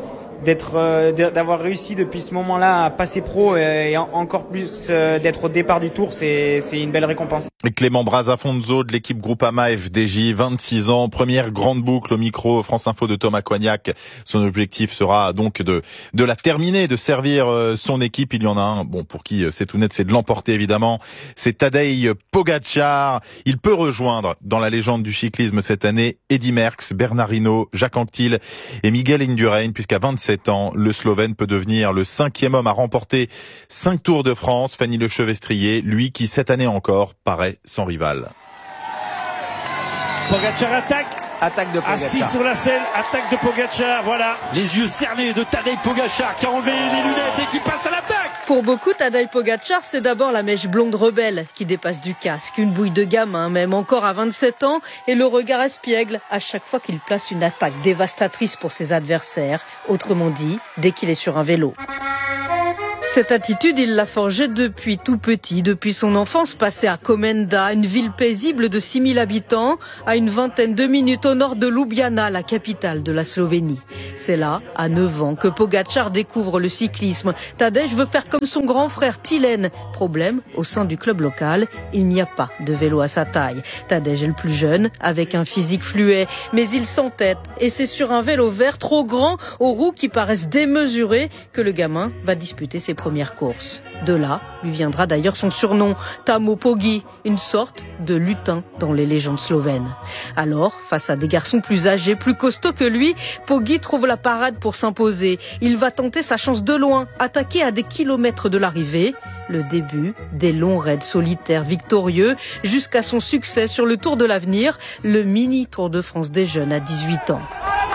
d'avoir réussi depuis ce moment-là à passer pro et encore plus d'être au départ du Tour, c'est une belle récompense. Et Clément Braz Afonso de l'équipe Groupama FDJ, 26 ans, première grande boucle au micro France Info de Thomas Coignac. Son objectif sera donc de la terminer, de servir son équipe. Il y en a un, pour qui c'est tout net, c'est de l'emporter évidemment. C'est Tadej Pogačar. Il peut rejoindre dans la légende du cyclisme cette année Eddy Merckx, Bernard Hinault, Jacques Anquetil et Miguel Indurain, puisqu'à 27 ans, le Slovène peut devenir le 5e homme à remporter 5 Tours de France. Fanny Lechevestrier, lui qui cette année encore paraît sans rival. Pogačar attaque de Pogačar. Assis sur la selle, attaque de Pogačar, voilà. Les yeux cernés de Tadej Pogačar qui a enlevé les lunettes et qui passe à l'attaque. Pour beaucoup, Tadej Pogačar, c'est d'abord la mèche blonde rebelle qui dépasse du casque. Une bouille de gamin, même encore à 27 ans, et le regard espiègle à chaque fois qu'il place une attaque dévastatrice pour ses adversaires. Autrement dit, dès qu'il est sur un vélo. Cette attitude, il l'a forgée depuis tout petit, depuis son enfance passée à Komenda, une ville paisible de 6000 habitants, à une vingtaine de minutes au nord de Ljubljana, la capitale de la Slovénie. C'est là, à 9 ans, que Pogačar découvre le cyclisme. Tadej veut faire comme son grand frère Tilen. Problème, au sein du club local, il n'y a pas de vélo à sa taille. Tadej est le plus jeune, avec un physique fluet, mais il s'entête. Et c'est sur un vélo vert trop grand, aux roues qui paraissent démesurées, que le gamin va disputer ses première course. De là lui viendra d'ailleurs son surnom, Tamo Poggi, une sorte de lutin dans les légendes slovènes. Alors, face à des garçons plus âgés, plus costauds que lui, Poggi trouve la parade pour s'imposer. Il va tenter sa chance de loin, attaquer à des kilomètres de l'arrivée. Le début des longs raids solitaires victorieux jusqu'à son succès sur le Tour de l'Avenir, le mini Tour de France des jeunes à 18 ans.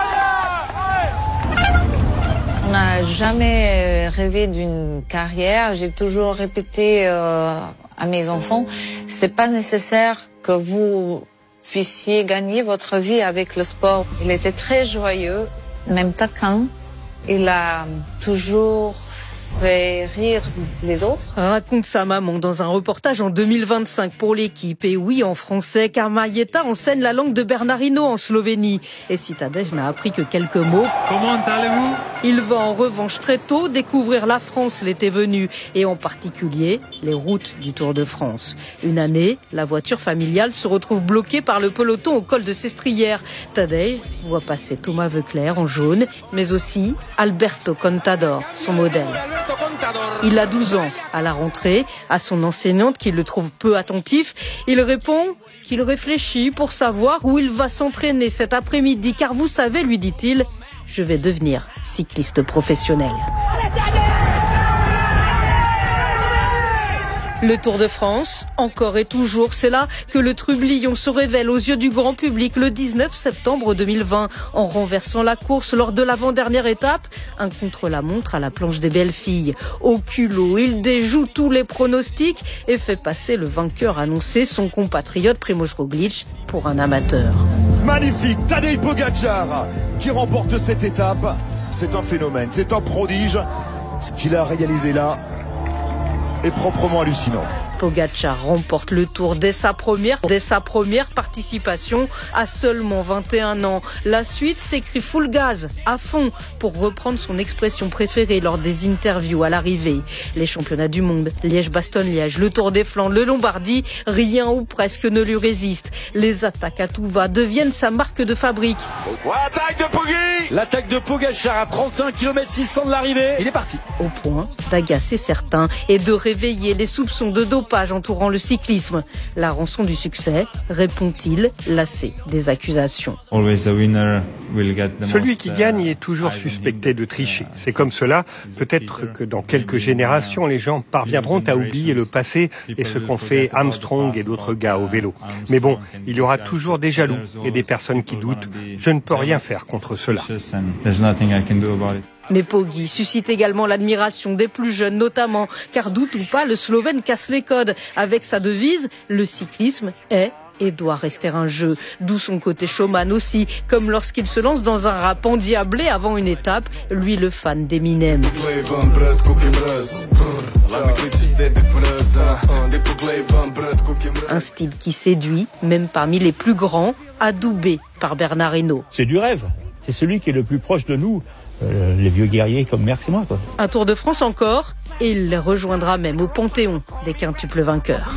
On n'a jamais rêvé d'une carrière. J'ai toujours répété à mes enfants, c'est pas nécessaire que vous puissiez gagner votre vie avec le sport. Il était très joyeux, même taquin. Il a toujours fait rire les autres. Raconte sa maman dans un reportage en 2025 pour l'équipe. Et oui, en français, car Marietta enseigne la langue de Bernardino en Slovénie. Et si Tadej n'a appris que quelques mots, comment allez-vous ? Il va en revanche très tôt découvrir la France l'été venu, et en particulier les routes du Tour de France. Une année, la voiture familiale se retrouve bloquée par le peloton au col de Sestrières. Tadej voit passer Thomas Voeckler en jaune, mais aussi Alberto Contador, son modèle. Il a 12 ans. À la rentrée, à son enseignante qui le trouve peu attentif, il répond qu'il réfléchit pour savoir où il va s'entraîner cet après-midi. Car vous savez, lui dit-il, je vais devenir cycliste professionnel. Le Tour de France, encore et toujours, c'est là que le trublion se révèle aux yeux du grand public le 19 septembre 2020 en renversant la course lors de l'avant-dernière étape, un contre-la-montre à la planche des belles filles. Au culot, il déjoue tous les pronostics et fait passer le vainqueur annoncé, son compatriote Primož Roglič, pour un amateur. Magnifique, Tadej Pogačar qui remporte cette étape. C'est un phénomène, c'est un prodige. Ce qu'il a réalisé là est proprement hallucinant. Pogačar remporte le Tour dès sa première participation à seulement 21 ans. La suite s'écrit full gaz, à fond, pour reprendre son expression préférée lors des interviews à l'arrivée. Les championnats du monde, Liège-Bastogne-Liège, le Tour des Flandres, le Lombardie, rien ou presque ne lui résiste. Les attaques à tout va deviennent sa marque de fabrique. Attaque de Poggi! L'attaque de Pogačar à 31 km 600 de l'arrivée. Il est parti. Au point d'agacer certains et de réveiller les soupçons de dopage entourant le cyclisme. La rançon du succès, répond-il, lassé des accusations. Celui qui gagne est toujours suspecté de tricher. C'est comme cela. Peut-être que dans quelques générations, les gens parviendront à oublier le passé et ce qu'ont fait Armstrong et d'autres gars au vélo. Mais bon, il y aura toujours des jaloux et des personnes qui doutent. Je ne peux rien faire contre cela. Mais Poggi suscite également l'admiration des plus jeunes, notamment, car doute ou pas, le Slovène casse les codes. Avec sa devise, le cyclisme est et doit rester un jeu. D'où son côté showman aussi, comme lorsqu'il se lance dans un rap endiablé avant une étape, lui le fan d'Eminem. Un style qui séduit, même parmi les plus grands, adoubé par Bernard Hinault. C'est du rêve, c'est celui qui est le plus proche de nous. Les vieux guerriers comme Merckx et moi, quoi. Un Tour de France encore, et il les rejoindra même au panthéon des quintuples vainqueurs.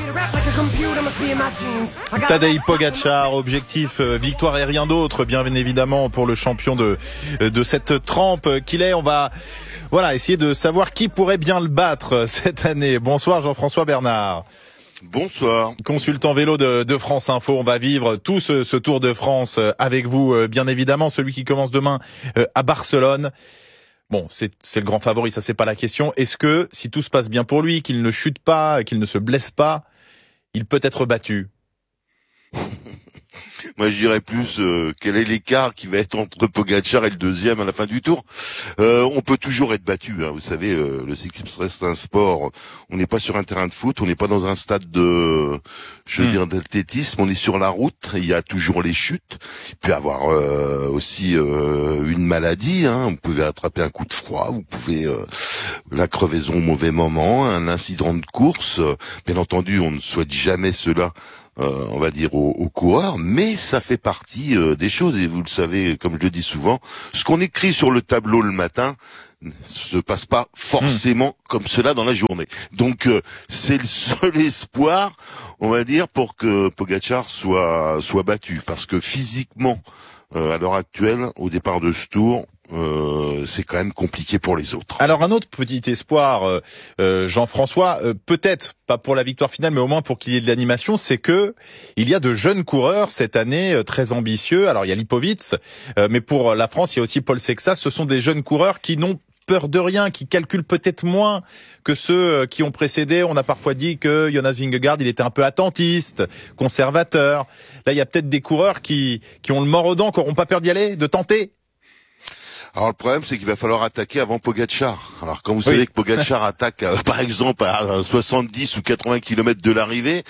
Tadej Pogačar, objectif victoire et rien d'autre, bien évidemment pour le champion de cette trempe qu'il est. On va essayer de savoir qui pourrait bien le battre cette année. Bonsoir Jean-François Bernard. Bonsoir. Consultant vélo de France Info, on va vivre tout ce Tour de France avec vous, bien évidemment, celui qui commence demain à Barcelone. Bon, c'est le grand favori, ça c'est pas la question. Est-ce que, si tout se passe bien pour lui, qu'il ne chute pas, qu'il ne se blesse pas, il peut être battu? Moi, je dirais plus quel est l'écart qui va être entre Pogačar et le deuxième à la fin du tour. On peut toujours être battu. Hein. Vous savez, le cyclisme reste un sport. On n'est pas sur un terrain de foot. On n'est pas dans un stade de, je veux dire, d'athlétisme. On est sur la route. Il y a toujours les chutes. Il peut y avoir aussi une maladie. Hein. Vous pouvez attraper un coup de froid. Vous pouvez la crevaison au mauvais moment, un incident de course. Bien entendu, on ne souhaite jamais cela. On va dire aux coureurs, mais ça fait partie des choses, et vous le savez, comme je le dis souvent, ce qu'on écrit sur le tableau le matin ne se passe pas forcément comme cela dans la journée. Donc c'est le seul espoir, on va dire, pour que Pogačar soit battu, parce que physiquement, à l'heure actuelle, au départ de ce tour, c'est quand même compliqué pour les autres. Alors un autre petit espoir, Jean-François, peut-être pas pour la victoire finale, mais au moins pour qu'il y ait de l'animation, c'est que il y a de jeunes coureurs cette année très ambitieux. Alors il y a Lipovic, mais pour la France, il y a aussi Paul Sexas. Ce sont des jeunes coureurs qui n'ont peur de rien, qui calculent peut-être moins que ceux qui ont précédé. On a parfois dit que Jonas Vingegaard, il était un peu attentiste, conservateur. Là, il y a peut-être des coureurs qui ont le mort aux dents, qui n'auront pas peur d'y aller, de tenter. Alors le problème, c'est qu'il va falloir attaquer avant Pogačar. Alors quand vous savez que Pogačar attaque par exemple à 70 ou 80 km de l'arrivée,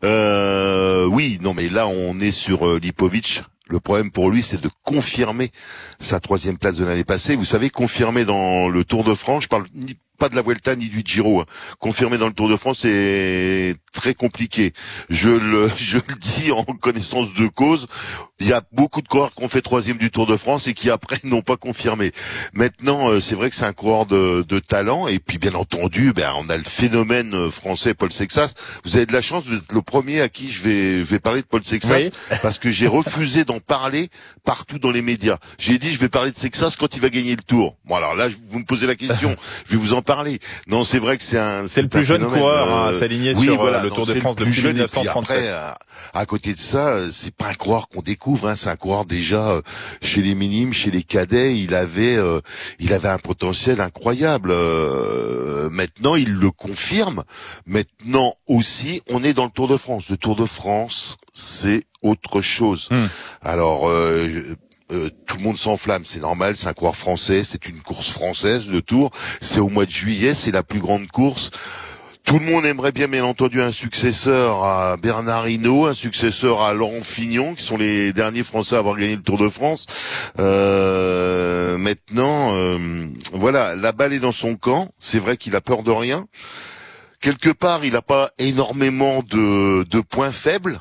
oui, non mais là on est sur Lipovic. Le problème pour lui, c'est de confirmer sa 3e place de l'année passée. Vous savez, confirmer dans le Tour de France, je parle pas de la Vuelta ni du Giro. Confirmer dans le Tour de France, c'est très compliqué. Je le dis en connaissance de cause. Il y a beaucoup de coureurs qui ont fait 3e du Tour de France et qui après n'ont pas confirmé. Maintenant, c'est vrai que c'est un coureur de talent. Et puis, bien entendu, on a le phénomène français Paul Sexas. Vous avez de la chance, vous êtes le premier à qui je vais parler de Paul Sexas, oui. Parce que j'ai refusé d'en parler partout dans les médias. J'ai dit, je vais parler de Sexas quand il va gagner le Tour. Bon, alors là, vous me posez la question, je vais vous en parler. Non, c'est vrai que c'est le plus jeune coureur à s'aligner sur le Tour de France depuis 1937. Après, à côté de ça, c'est pas un coureur qu'on découvre, hein, c'est un coureur déjà chez les minimes, chez les cadets, il avait un potentiel incroyable. Maintenant, il le confirme. Maintenant aussi, on est dans le Tour de France. Le Tour de France, c'est autre chose. Alors tout le monde s'enflamme, c'est normal, c'est un coureur français, c'est une course française, le Tour, c'est au mois de juillet, c'est la plus grande course. Tout le monde aimerait bien entendu un successeur à Bernard Hinault, un successeur à Laurent Fignon, qui sont les derniers Français à avoir gagné le Tour de France. Maintenant, voilà, la balle est dans son camp, c'est vrai qu'il a peur de rien. Quelque part, il n'a pas énormément de points faibles.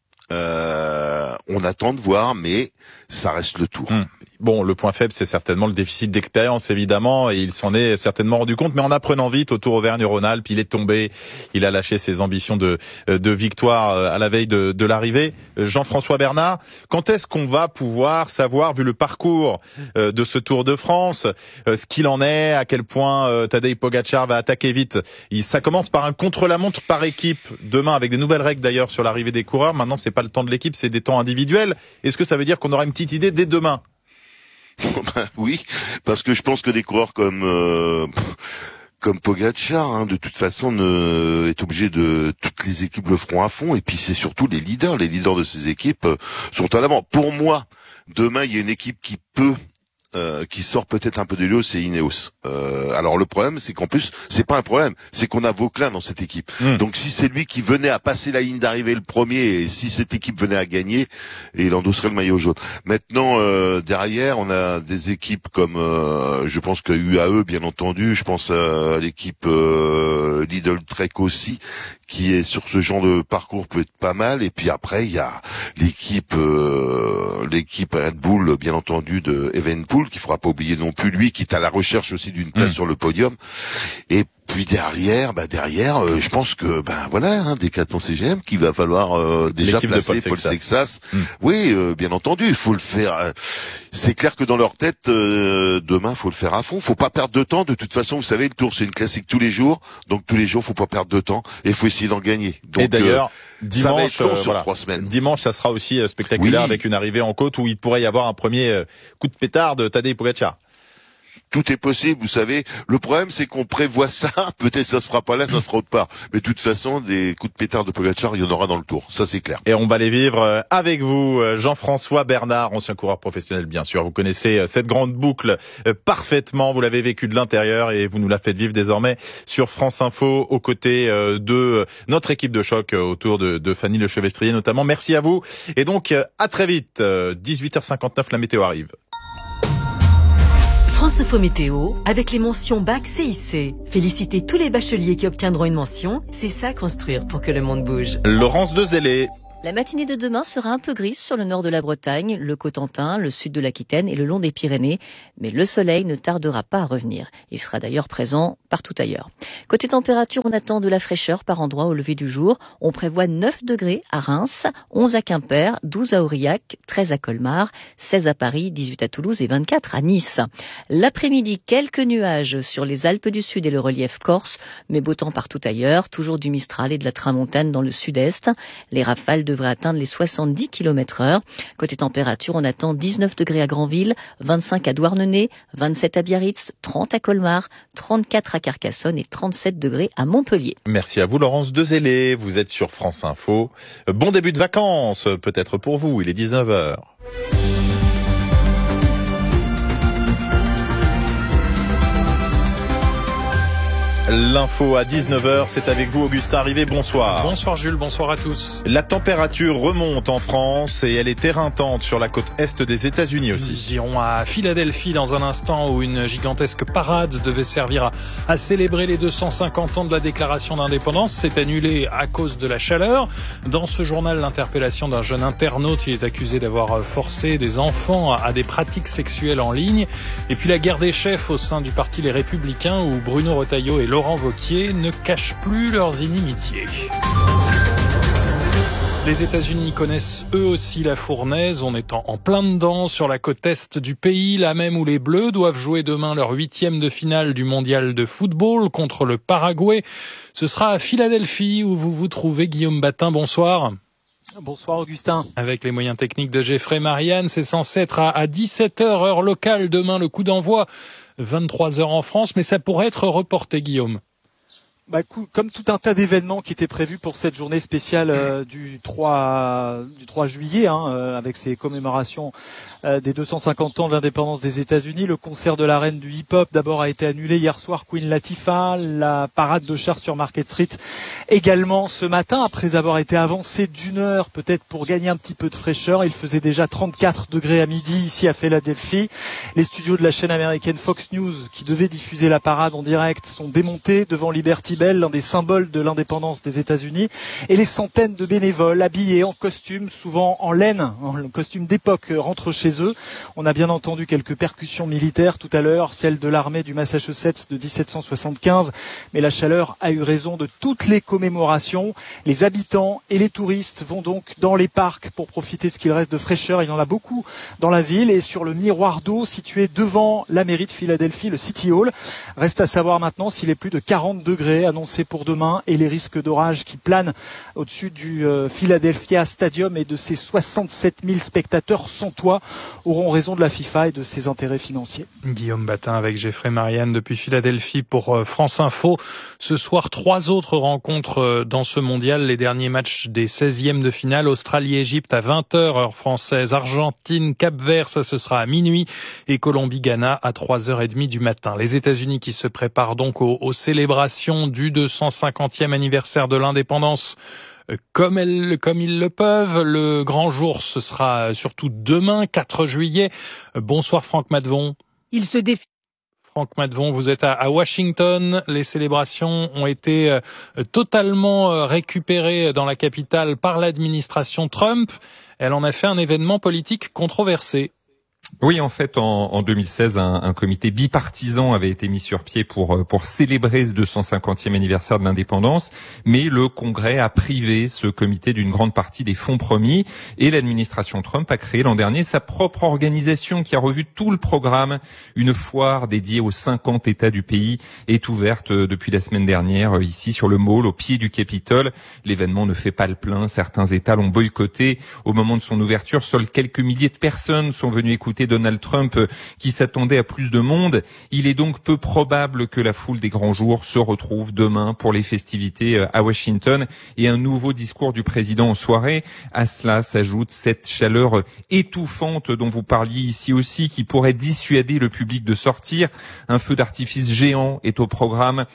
On attend de voir, mais ça reste le Tour. Bon, le point faible, c'est certainement le déficit d'expérience, évidemment, et il s'en est certainement rendu compte, mais en apprenant vite au Tour Auvergne-Rhône-Alpes, il est tombé, il a lâché ses ambitions de victoire à la veille de l'arrivée. Jean-François Bernard, quand est-ce qu'on va pouvoir savoir, vu le parcours de ce Tour de France, ce qu'il en est, à quel point Tadej Pogačar va attaquer vite? Ça commence par un contre-la-montre par équipe demain, avec des nouvelles règles d'ailleurs sur l'arrivée des coureurs. Maintenant, c'est pas le temps de l'équipe, c'est des temps individuels. Est-ce que ça veut dire qu'on aura une petite idée dès demain? Oui, parce que je pense que des coureurs comme Pogačar, de toute façon, est obligé de, toutes les équipes le feront à fond, et puis c'est surtout les leaders de ces équipes sont à l'avant. Pour moi, demain, il y a une équipe qui sort peut-être un peu de l'eau, c'est Ineos. Alors le problème, c'est qu'en plus, c'est pas un problème, c'est qu'on a Vauclin dans cette équipe. Donc si c'est lui qui venait à passer la ligne d'arrivée le premier, et si cette équipe venait à gagner, il endosserait le maillot jaune. Maintenant, derrière, on a des équipes comme, je pense que UAE, bien entendu, je pense à l'équipe Lidl Trek aussi, qui est sur ce genre de parcours peut être pas mal. Et puis après, il y a l'équipe Red Bull, bien entendu, de Evenepoel, qu'il faudra pas oublier non plus, lui, qui est à la recherche aussi d'une place sur le podium. Et puis derrière, je pense que, voilà, Decathlon CGM, qu'il va falloir déjà placer Paul Sexas. Oui, bien entendu, il faut le faire. C'est clair que dans leur tête, demain, faut le faire à fond. Faut pas perdre de temps. De toute façon, vous savez, le Tour, c'est une classique tous les jours. Donc tous les jours, faut pas perdre de temps et il faut essayer d'en gagner. Donc, et d'ailleurs, dimanche, ça va être long sur 3 semaines. Dimanche, ça sera aussi spectaculaire avec une arrivée en côte où il pourrait y avoir un premier coup de pétard de Tadej Pogačar. tout est possible, vous savez. Le problème, c'est qu'on prévoit ça. Peut-être ça se fera pas là, ça se fera autre part. Mais de toute façon, des coups de pétard de Pogačar, il y en aura dans le Tour. Ça, c'est clair. Et on va les vivre avec vous, Jean-François Bernard, ancien coureur professionnel, bien sûr. Vous connaissez cette grande boucle parfaitement. Vous l'avez vécu de l'intérieur et vous nous la faites vivre désormais sur France Info, aux côtés de notre équipe de choc autour de Fanny Lechevestrier notamment. Merci à vous. Et donc, à très vite. 18h59, la météo arrive. France Info Météo, avec les mentions BAC CIC. Félicitez tous les bacheliers qui obtiendront une mention. C'est ça, construire pour que le monde bouge. Laurence Dezellé. La matinée de demain sera un peu grise sur le nord de la Bretagne, le Cotentin, le sud de l'Aquitaine et le long des Pyrénées. Mais le soleil ne tardera pas à revenir. Il sera d'ailleurs présent partout ailleurs. Côté température, on attend de la fraîcheur par endroits au lever du jour. On prévoit 9 degrés à Reims, 11 à Quimper, 12 à Aurillac, 13 à Colmar, 16 à Paris, 18 à Toulouse et 24 à Nice. L'après-midi, quelques nuages sur les Alpes du Sud et le relief corse, mais beau temps partout ailleurs. Toujours du Mistral et de la Tramontane dans le sud-est. Les rafales devrait atteindre les 70 km/h. Côté température, on attend 19 degrés à Granville, 25 à Douarnenez, 27 à Biarritz, 30 à Colmar, 34 à Carcassonne et 37 degrés à Montpellier. Merci à vous, Laurence Dezellé. Vous êtes sur France Info. Bon début de vacances, peut-être pour vous. Il est 19h. L'info à 19h, c'est avec vous Augustin Rivet, bonsoir. Bonsoir Jules, bonsoir à tous. La température remonte en France et elle est éreintante sur la côte est des États-Unis aussi. Nous irons à Philadelphie dans un instant où une gigantesque parade devait servir à célébrer les 250 ans de la déclaration d'indépendance. C'est annulé à cause de la chaleur. Dans ce journal, l'interpellation d'un jeune internaute, il est accusé d'avoir forcé des enfants à des pratiques sexuelles en ligne. Et puis la guerre des chefs au sein du parti Les Républicains où Bruno Retailleau et Laurent Wauquiez ne cachent plus leurs inimitiés. Les États-Unis connaissent eux aussi la fournaise. On est en plein dedans sur la côte est du pays, là même où les Bleus doivent jouer demain leur 8e de finale du mondial de football contre le Paraguay. Ce sera à Philadelphie où vous vous trouvez, Guillaume Batin. Bonsoir. Bonsoir Augustin. Avec les moyens techniques de Geoffrey Marianne, c'est censé être à 17h heure locale demain le coup d'envoi. 23h en France, mais ça pourrait être reporté, Guillaume. Comme tout un tas d'événements qui étaient prévus pour cette journée spéciale du 3 juillet, avec ces commémorations des 250 ans de l'indépendance des États-Unis, le concert de la reine du hip-hop d'abord a été annulé hier soir, Queen Latifah, la parade de chars sur Market Street également ce matin, après avoir été avancé d'une heure, peut-être pour gagner un petit peu de fraîcheur. Il faisait déjà 34 degrés à midi ici à Philadelphie. Les studios de la chaîne américaine Fox News, qui devaient diffuser la parade en direct, sont démontés devant Liberty Bell, l'un des symboles de l'indépendance des États-Unis, et les centaines de bénévoles habillés en costume, souvent en laine, en costume d'époque, rentrent chez eux. On a bien entendu quelques percussions militaires tout à l'heure, celle de l'armée du Massachusetts de 1775, mais la chaleur a eu raison de toutes les commémorations. Les habitants et les touristes vont donc dans les parcs pour profiter de ce qu'il reste de fraîcheur. Il y en a beaucoup dans la ville et sur le miroir d'eau situé devant la mairie de Philadelphie, le City Hall. Reste à savoir maintenant s'il est plus de 40 degrés annoncés pour demain et les risques d'orage qui planent au-dessus du Philadelphia Stadium et de ses 67 000 spectateurs sans toit auront raison de la FIFA et de ses intérêts financiers. Guillaume Batin avec Geoffrey Marianne depuis Philadelphie pour France Info. Ce soir, 3 autres rencontres dans ce mondial. Les derniers matchs des 16e de finale. Australie-Égypte à 20h, heure française. Argentine-Cap-Vert, ça ce sera à minuit. Et Colombie-Ghana à 3h30 du matin. Les États-Unis qui se préparent donc aux célébrations du 250e anniversaire de l'indépendance. Comme ils le peuvent. Le grand jour, ce sera surtout demain, 4 juillet. Bonsoir Franck Maddevon. Il se défie. Franck Maddevon, vous êtes à Washington. Les célébrations ont été totalement récupérées dans la capitale par l'administration Trump. Elle en a fait un événement politique controversé. Oui, en fait, en 2016, un comité bipartisan avait été mis sur pied pour célébrer ce 250e anniversaire de l'indépendance, mais le Congrès a privé ce comité d'une grande partie des fonds promis et l'administration Trump a créé l'an dernier sa propre organisation qui a revu tout le programme. Une foire dédiée aux 50 États du pays est ouverte depuis la semaine dernière ici sur le Mall, au pied du Capitole. L'événement ne fait pas le plein. Certains États l'ont boycotté. Au moment de son ouverture, seuls quelques milliers de personnes sont venues écouter quitté Donald Trump qui s'attendait à plus de monde. Il est donc peu probable que la foule des grands jours se retrouve demain pour les festivités à Washington et un nouveau discours du président en soirée. À cela s'ajoute cette chaleur étouffante dont vous parliez ici aussi qui pourrait dissuader le public de sortir. Un feu d'artifice géant est au programme.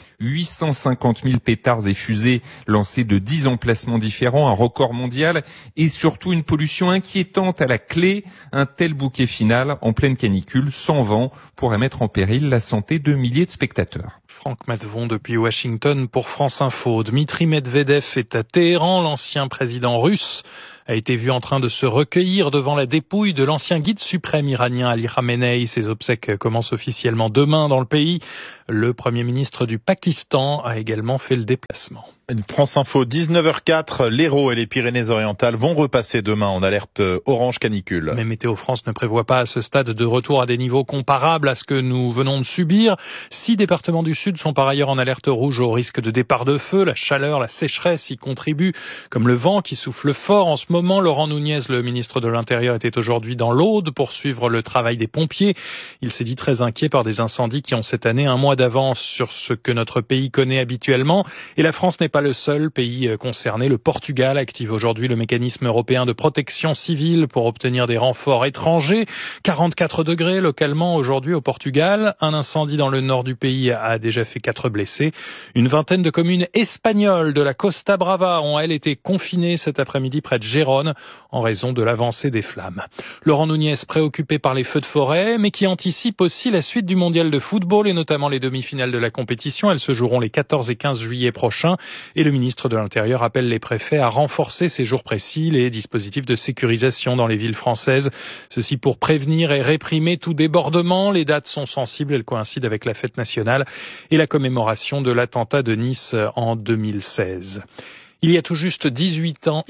850 000 pétards et fusées lancés de 10 emplacements différents, un record mondial et surtout une pollution inquiétante à la clé. Un tel bouquet final en pleine canicule, sans vent, pourrait mettre en péril la santé de milliers de spectateurs. Franck Matvon depuis Washington pour France Info. Dmitri Medvedev est à Téhéran. L'ancien président russe a été vu en train de se recueillir devant la dépouille de l'ancien guide suprême iranien Ali Khamenei. Ses obsèques commencent officiellement demain dans le pays. Le Premier ministre du Pakistan a également fait le déplacement. France Info, 19h04, l'Hérault et les Pyrénées-Orientales vont repasser demain en alerte orange canicule. Mais Météo France ne prévoit pas à ce stade de retour à des niveaux comparables à ce que nous venons de subir. 6 départements du Sud sont par ailleurs en alerte rouge au risque de départ de feu. La chaleur, la sécheresse y contribuent, comme le vent qui souffle fort. En ce moment, Laurent Nunez, le ministre de l'Intérieur, était aujourd'hui dans l'Aude pour suivre le travail des pompiers. Il s'est dit très inquiet par des incendies qui ont cette année un mois d'avance sur ce que notre pays connaît habituellement. Et la France n'est pas le seul pays concerné. Le Portugal active aujourd'hui le mécanisme européen de protection civile pour obtenir des renforts étrangers. 44 degrés localement aujourd'hui au Portugal. Un incendie dans le nord du pays a déjà fait 4 blessés. Une vingtaine de communes espagnoles de la Costa Brava ont, elles, été confinées cet après-midi près de Gérone en raison de l'avancée des flammes. Laurent Nunez, préoccupé par les feux de forêt, mais qui anticipe aussi la suite du mondial de football et notamment les demi-finales de la compétition. Elles se joueront les 14 et 15 juillet prochains. Et le ministre de l'Intérieur appelle les préfets à renforcer ces jours précis les dispositifs de sécurisation dans les villes françaises. Ceci pour prévenir et réprimer tout débordement. Les dates sont sensibles, elles coïncident avec la fête nationale et la commémoration de l'attentat de Nice en 2016. Il a tout juste 18 ans,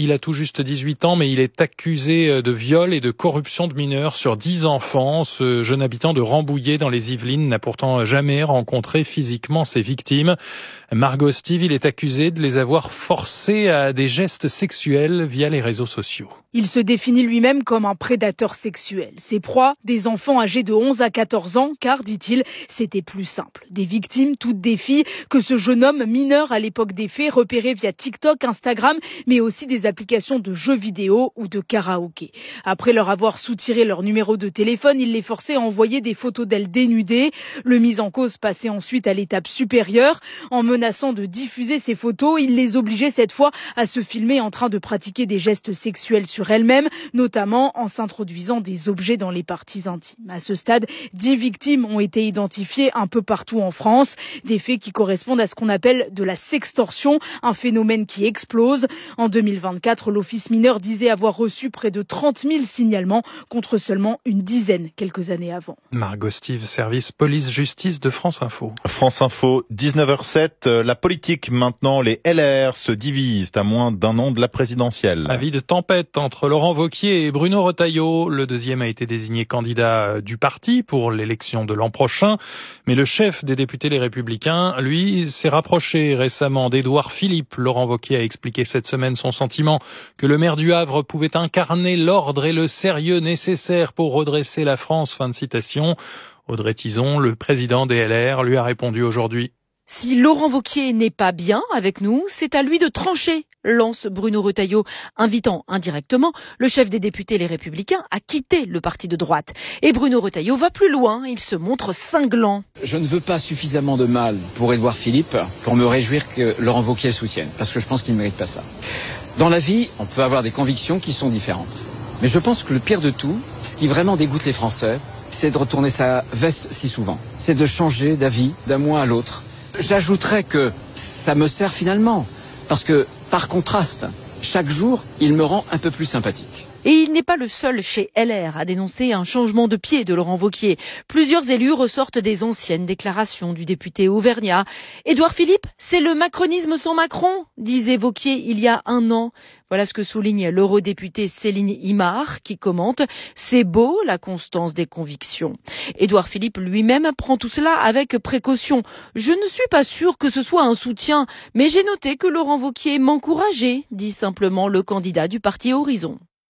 mais il est accusé de viol et de corruption de mineurs sur 10 enfants. Ce jeune habitant de Rambouillet dans les Yvelines n'a pourtant jamais rencontré physiquement ses victimes. Margot Steve, il est accusé de les avoir forcés à des gestes sexuels via les réseaux sociaux. Il se définit lui-même comme un prédateur sexuel. Ses proies, des enfants âgés de 11 à 14 ans, car, dit-il, c'était plus simple. Des victimes, toutes des filles, que ce jeune homme mineur à l'époque des faits repérait via TikTok, Instagram, mais aussi des applications de jeux vidéo ou de karaoké. Après leur avoir soutiré leur numéro de téléphone, il les forçait à envoyer des photos d'elles dénudées. Le mis en cause passait ensuite à l'étape supérieure. En menaçant de diffuser ces photos, il les obligeait cette fois à se filmer en train de pratiquer des gestes sexuels sur elles-mêmes, notamment en s'introduisant des objets dans les parties intimes. À ce stade, 10 victimes ont été identifiées un peu partout en France. Des faits qui correspondent à ce qu'on appelle de la sextorsion, un phénomène qui explose. En 2024, l'Office mineur disait avoir reçu près de 30 000 signalements contre seulement une dizaine quelques années avant. Margot Steve, service police-justice de France Info. France Info, 19h07. La politique maintenant, les LR se divisent à moins d'un an de la présidentielle. Avis de tempête entre Laurent Wauquiez et Bruno Retailleau. Le deuxième a été désigné candidat du parti pour l'élection de l'an prochain. Mais le chef des députés Les Républicains, lui, s'est rapproché récemment d'Édouard Philippe. Laurent Wauquiez a expliqué cette semaine son sentiment que le maire du Havre pouvait incarner l'ordre et le sérieux nécessaires pour redresser la France. Fin de citation. Audrey Tizon, le président des LR, lui a répondu aujourd'hui. Si Laurent Wauquiez n'est pas bien avec nous, c'est à lui de trancher, lance Bruno Retailleau, invitant indirectement le chef des députés Les Républicains à quitter le parti de droite. Et Bruno Retailleau va plus loin, il se montre cinglant. Je ne veux pas suffisamment de mal pour Édouard Philippe pour me réjouir que Laurent Wauquiez le soutienne, parce que je pense qu'il ne mérite pas ça. Dans la vie, on peut avoir des convictions qui sont différentes. Mais je pense que le pire de tout, ce qui vraiment dégoûte les Français, c'est de retourner sa veste si souvent. C'est de changer d'avis d'un mois à l'autre. J'ajouterais que ça me sert finalement, parce que, par contraste, chaque jour, il me rend un peu plus sympathique. Et il n'est pas le seul chez LR à dénoncer un changement de pied de Laurent Wauquiez. Plusieurs élus ressortent des anciennes déclarations du député auvergnat. Édouard Philippe, c'est le macronisme sans Macron, disait Wauquiez il y a un an. Voilà ce que souligne l'eurodéputée Céline Imard, qui commente « C'est beau, la constance des convictions ». Édouard Philippe lui-même prend tout cela avec précaution. « Je ne suis pas sûr que ce soit un soutien, mais j'ai noté que Laurent Wauquiez m'encourageait », dit simplement le candidat du parti Horizon.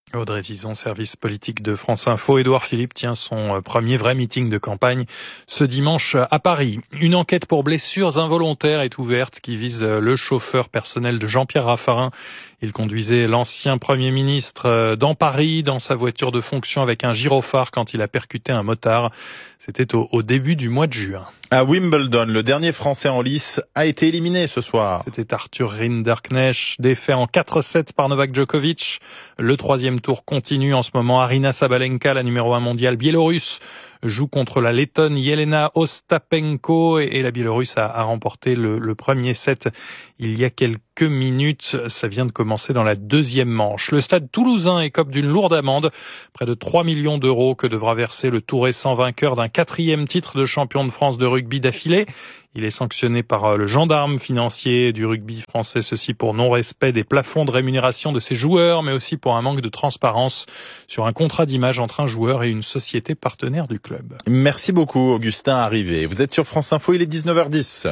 Audrey Tison, service politique de France Info. Édouard Philippe tient son premier vrai meeting de campagne ce dimanche à Paris. Une enquête pour blessures involontaires est ouverte qui vise le chauffeur personnel de Jean-Pierre Raffarin. Il conduisait l'ancien Premier ministre dans Paris, dans sa voiture de fonction avec un gyrophare quand il a percuté un motard. C'était au début du mois de juin. À Wimbledon, le dernier Français en lice a été éliminé ce soir. C'était Arthur Rinderknecht, défait en 4-7 par Novak Djokovic. Le troisième tour continue en ce moment. Arina Sabalenka, la numéro 1 mondiale biélorusse, joue contre la Lettonne Jelena Ostapenko et la Biélorusse a remporté le premier set il y a quelques minutes. Ça vient de commencer dans la deuxième manche. Le Stade toulousain écope d'une lourde amende, près de 3 millions d'euros que devra verser le tout récent vainqueur d'un 4e titre de champion de France de rugby d'affilée. Il est sanctionné par le gendarme financier du rugby français, ceci pour non-respect des plafonds de rémunération de ses joueurs, mais aussi pour un manque de transparence sur un contrat d'image entre un joueur et une société partenaire du club. Merci beaucoup Augustin Arrivé. Vous êtes sur France Info, il est 19h10.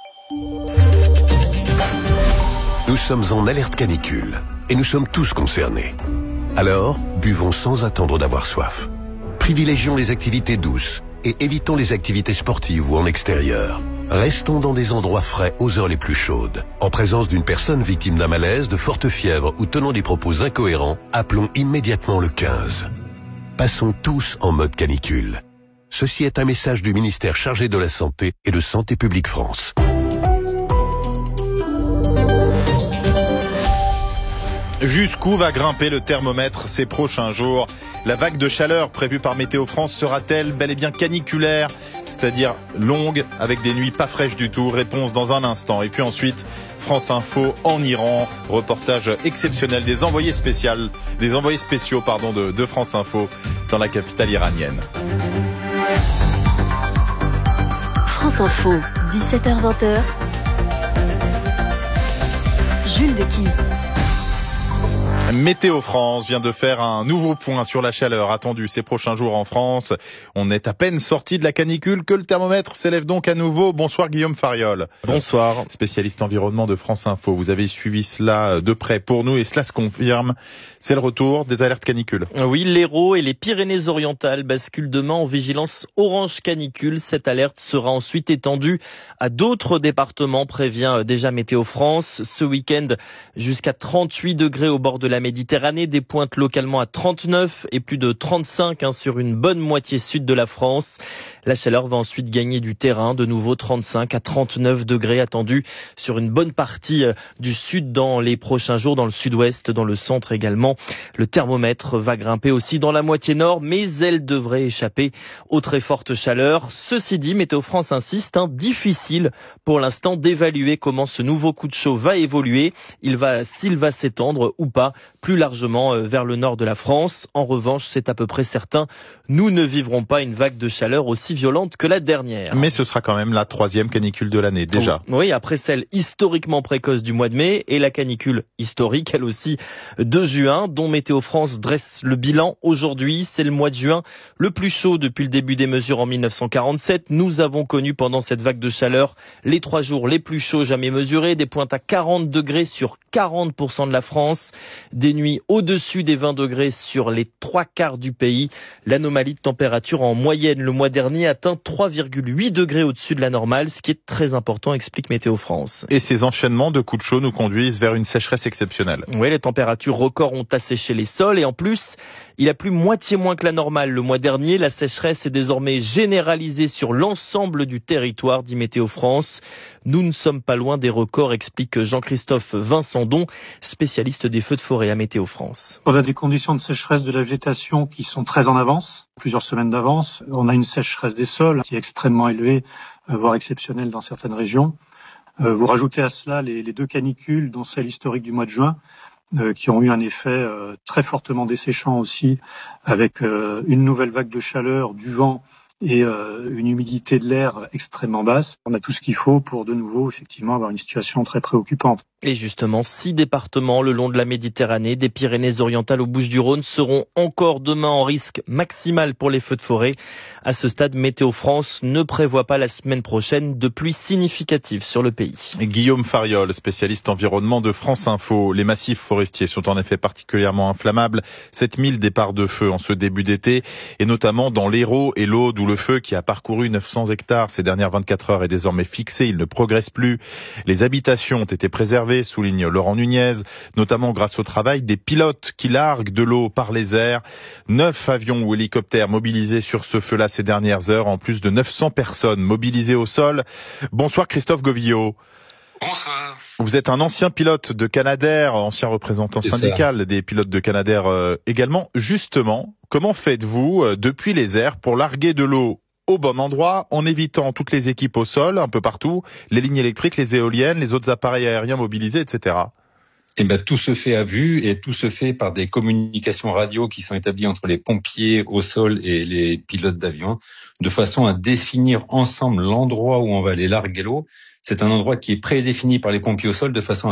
Nous sommes en alerte canicule et nous sommes tous concernés. Alors, buvons sans attendre d'avoir soif. Privilégions les activités douces et évitons les activités sportives ou en extérieur. Restons dans des endroits frais aux heures les plus chaudes. En présence d'une personne victime d'un malaise, de forte fièvre ou tenant des propos incohérents, appelons immédiatement le 15. Passons tous en mode canicule. Ceci est un message du ministère chargé de la Santé et de Santé publique France. Jusqu'où va grimper le thermomètre ces prochains jours? La vague de chaleur prévue par Météo France sera-t-elle bel et bien caniculaire, c'est-à-dire longue, avec des nuits pas fraîches du tout? Réponse dans un instant. Et puis ensuite, France Info en Iran, reportage exceptionnel des envoyés spéciaux de France Info dans la capitale iranienne. France Info, 17h-20h. Jules de Kiss. Météo France vient de faire un nouveau point sur la chaleur attendue ces prochains jours en France. On est à peine sorti de la canicule que le thermomètre s'élève donc à nouveau. Bonsoir Guillaume Fariol. Bonsoir. Spécialiste environnement de France Info. Vous avez suivi cela de près pour nous et cela se confirme. C'est le retour des alertes canicules. Oui, l'Hérault et les Pyrénées-Orientales basculent demain en vigilance orange canicule. Cette alerte sera ensuite étendue à d'autres départements, prévient déjà Météo France. Ce week-end, jusqu'à 38 degrés au bord de la Méditerranée, des pointes localement à 39 et plus de 35 sur une bonne moitié sud de la France. La chaleur va ensuite gagner du terrain, de nouveau 35 à 39 degrés attendus sur une bonne partie du sud dans les prochains jours, dans le sud-ouest, dans le centre également. Le thermomètre va grimper aussi dans la moitié nord, mais elle devrait échapper aux très fortes chaleurs. Ceci dit, Météo France insiste, difficile pour l'instant d'évaluer comment ce nouveau coup de chaud va évoluer. S'il va s'étendre ou pas plus largement vers le nord de la France. En revanche, c'est à peu près certain, nous ne vivrons pas une vague de chaleur aussi violente que la dernière. Mais ce sera quand même la 3e canicule de l'année, déjà. Oui, après celle historiquement précoce du mois de mai et la canicule historique, elle aussi, de juin, dont Météo France dresse le bilan aujourd'hui. C'est le mois de juin le plus chaud depuis le début des mesures en 1947. Nous avons connu pendant cette vague de chaleur les 3 jours les plus chauds jamais mesurés, des pointes à 40 degrés sur 40% de la France, des nuits au-dessus des 20 degrés sur les 3/4 du pays. L'anomalie de température en moyenne le mois dernier atteint 3,8 degrés au-dessus de la normale, ce qui est très important, explique Météo France. Et ces enchaînements de coups de chaud nous conduisent vers une sécheresse exceptionnelle. Oui, les températures records ont asséché les sols et en plus, il a plu moitié moins que la normale le mois dernier. La sécheresse est désormais généralisée sur l'ensemble du territoire, dit Météo France. Nous ne sommes pas loin des records, explique Jean-Christophe Vincendon, spécialiste des feux de forêt à Météo France. On a des conditions de sécheresse de la végétation qui sont très en avance, plusieurs semaines d'avance. On a une sécheresse des sols qui est extrêmement élevée, voire exceptionnelle dans certaines régions. Vous rajoutez à cela les 2 canicules, dont celle historique du mois de juin, qui ont eu un effet très fortement desséchant aussi, avec une nouvelle vague de chaleur, du vent et une humidité de l'air extrêmement basse. On a tout ce qu'il faut pour de nouveau effectivement avoir une situation très préoccupante. Et justement, 6 départements le long de la Méditerranée, des Pyrénées-Orientales aux Bouches-du-Rhône, seront encore demain en risque maximal pour les feux de forêt. À ce stade, Météo France ne prévoit pas la semaine prochaine de pluie significative sur le pays. Guillaume Fariol, spécialiste environnement de France Info. Les massifs forestiers sont en effet particulièrement inflammables. 7000 départs de feu en ce début d'été, et notamment dans l'Hérault et l'Aude, où le feu qui a parcouru 900 hectares ces dernières 24 heures est désormais fixé. Il ne progresse plus. Les habitations ont été préservées, souligne Laurent Nunez, notamment grâce au travail des pilotes qui larguent de l'eau par les airs. 9 avions ou hélicoptères mobilisés sur ce feu-là ces dernières heures, en plus de 900 personnes mobilisées au sol. Bonsoir Christophe Govillot. Bonsoir. Vous êtes un ancien pilote de Canadair, ancien représentant syndical des pilotes de Canadair également. Justement, comment faites-vous depuis les airs pour larguer de l'eau au bon endroit, en évitant toutes les équipes au sol, un peu partout, les lignes électriques, les éoliennes, les autres appareils aériens mobilisés, etc. Eh ben, tout se fait à vue et tout se fait par des communications radio qui sont établies entre les pompiers au sol et les pilotes d'avion, de façon à définir ensemble l'endroit où on va aller larguer l'eau. C'est un endroit qui est prédéfini par les pompiers au sol de façon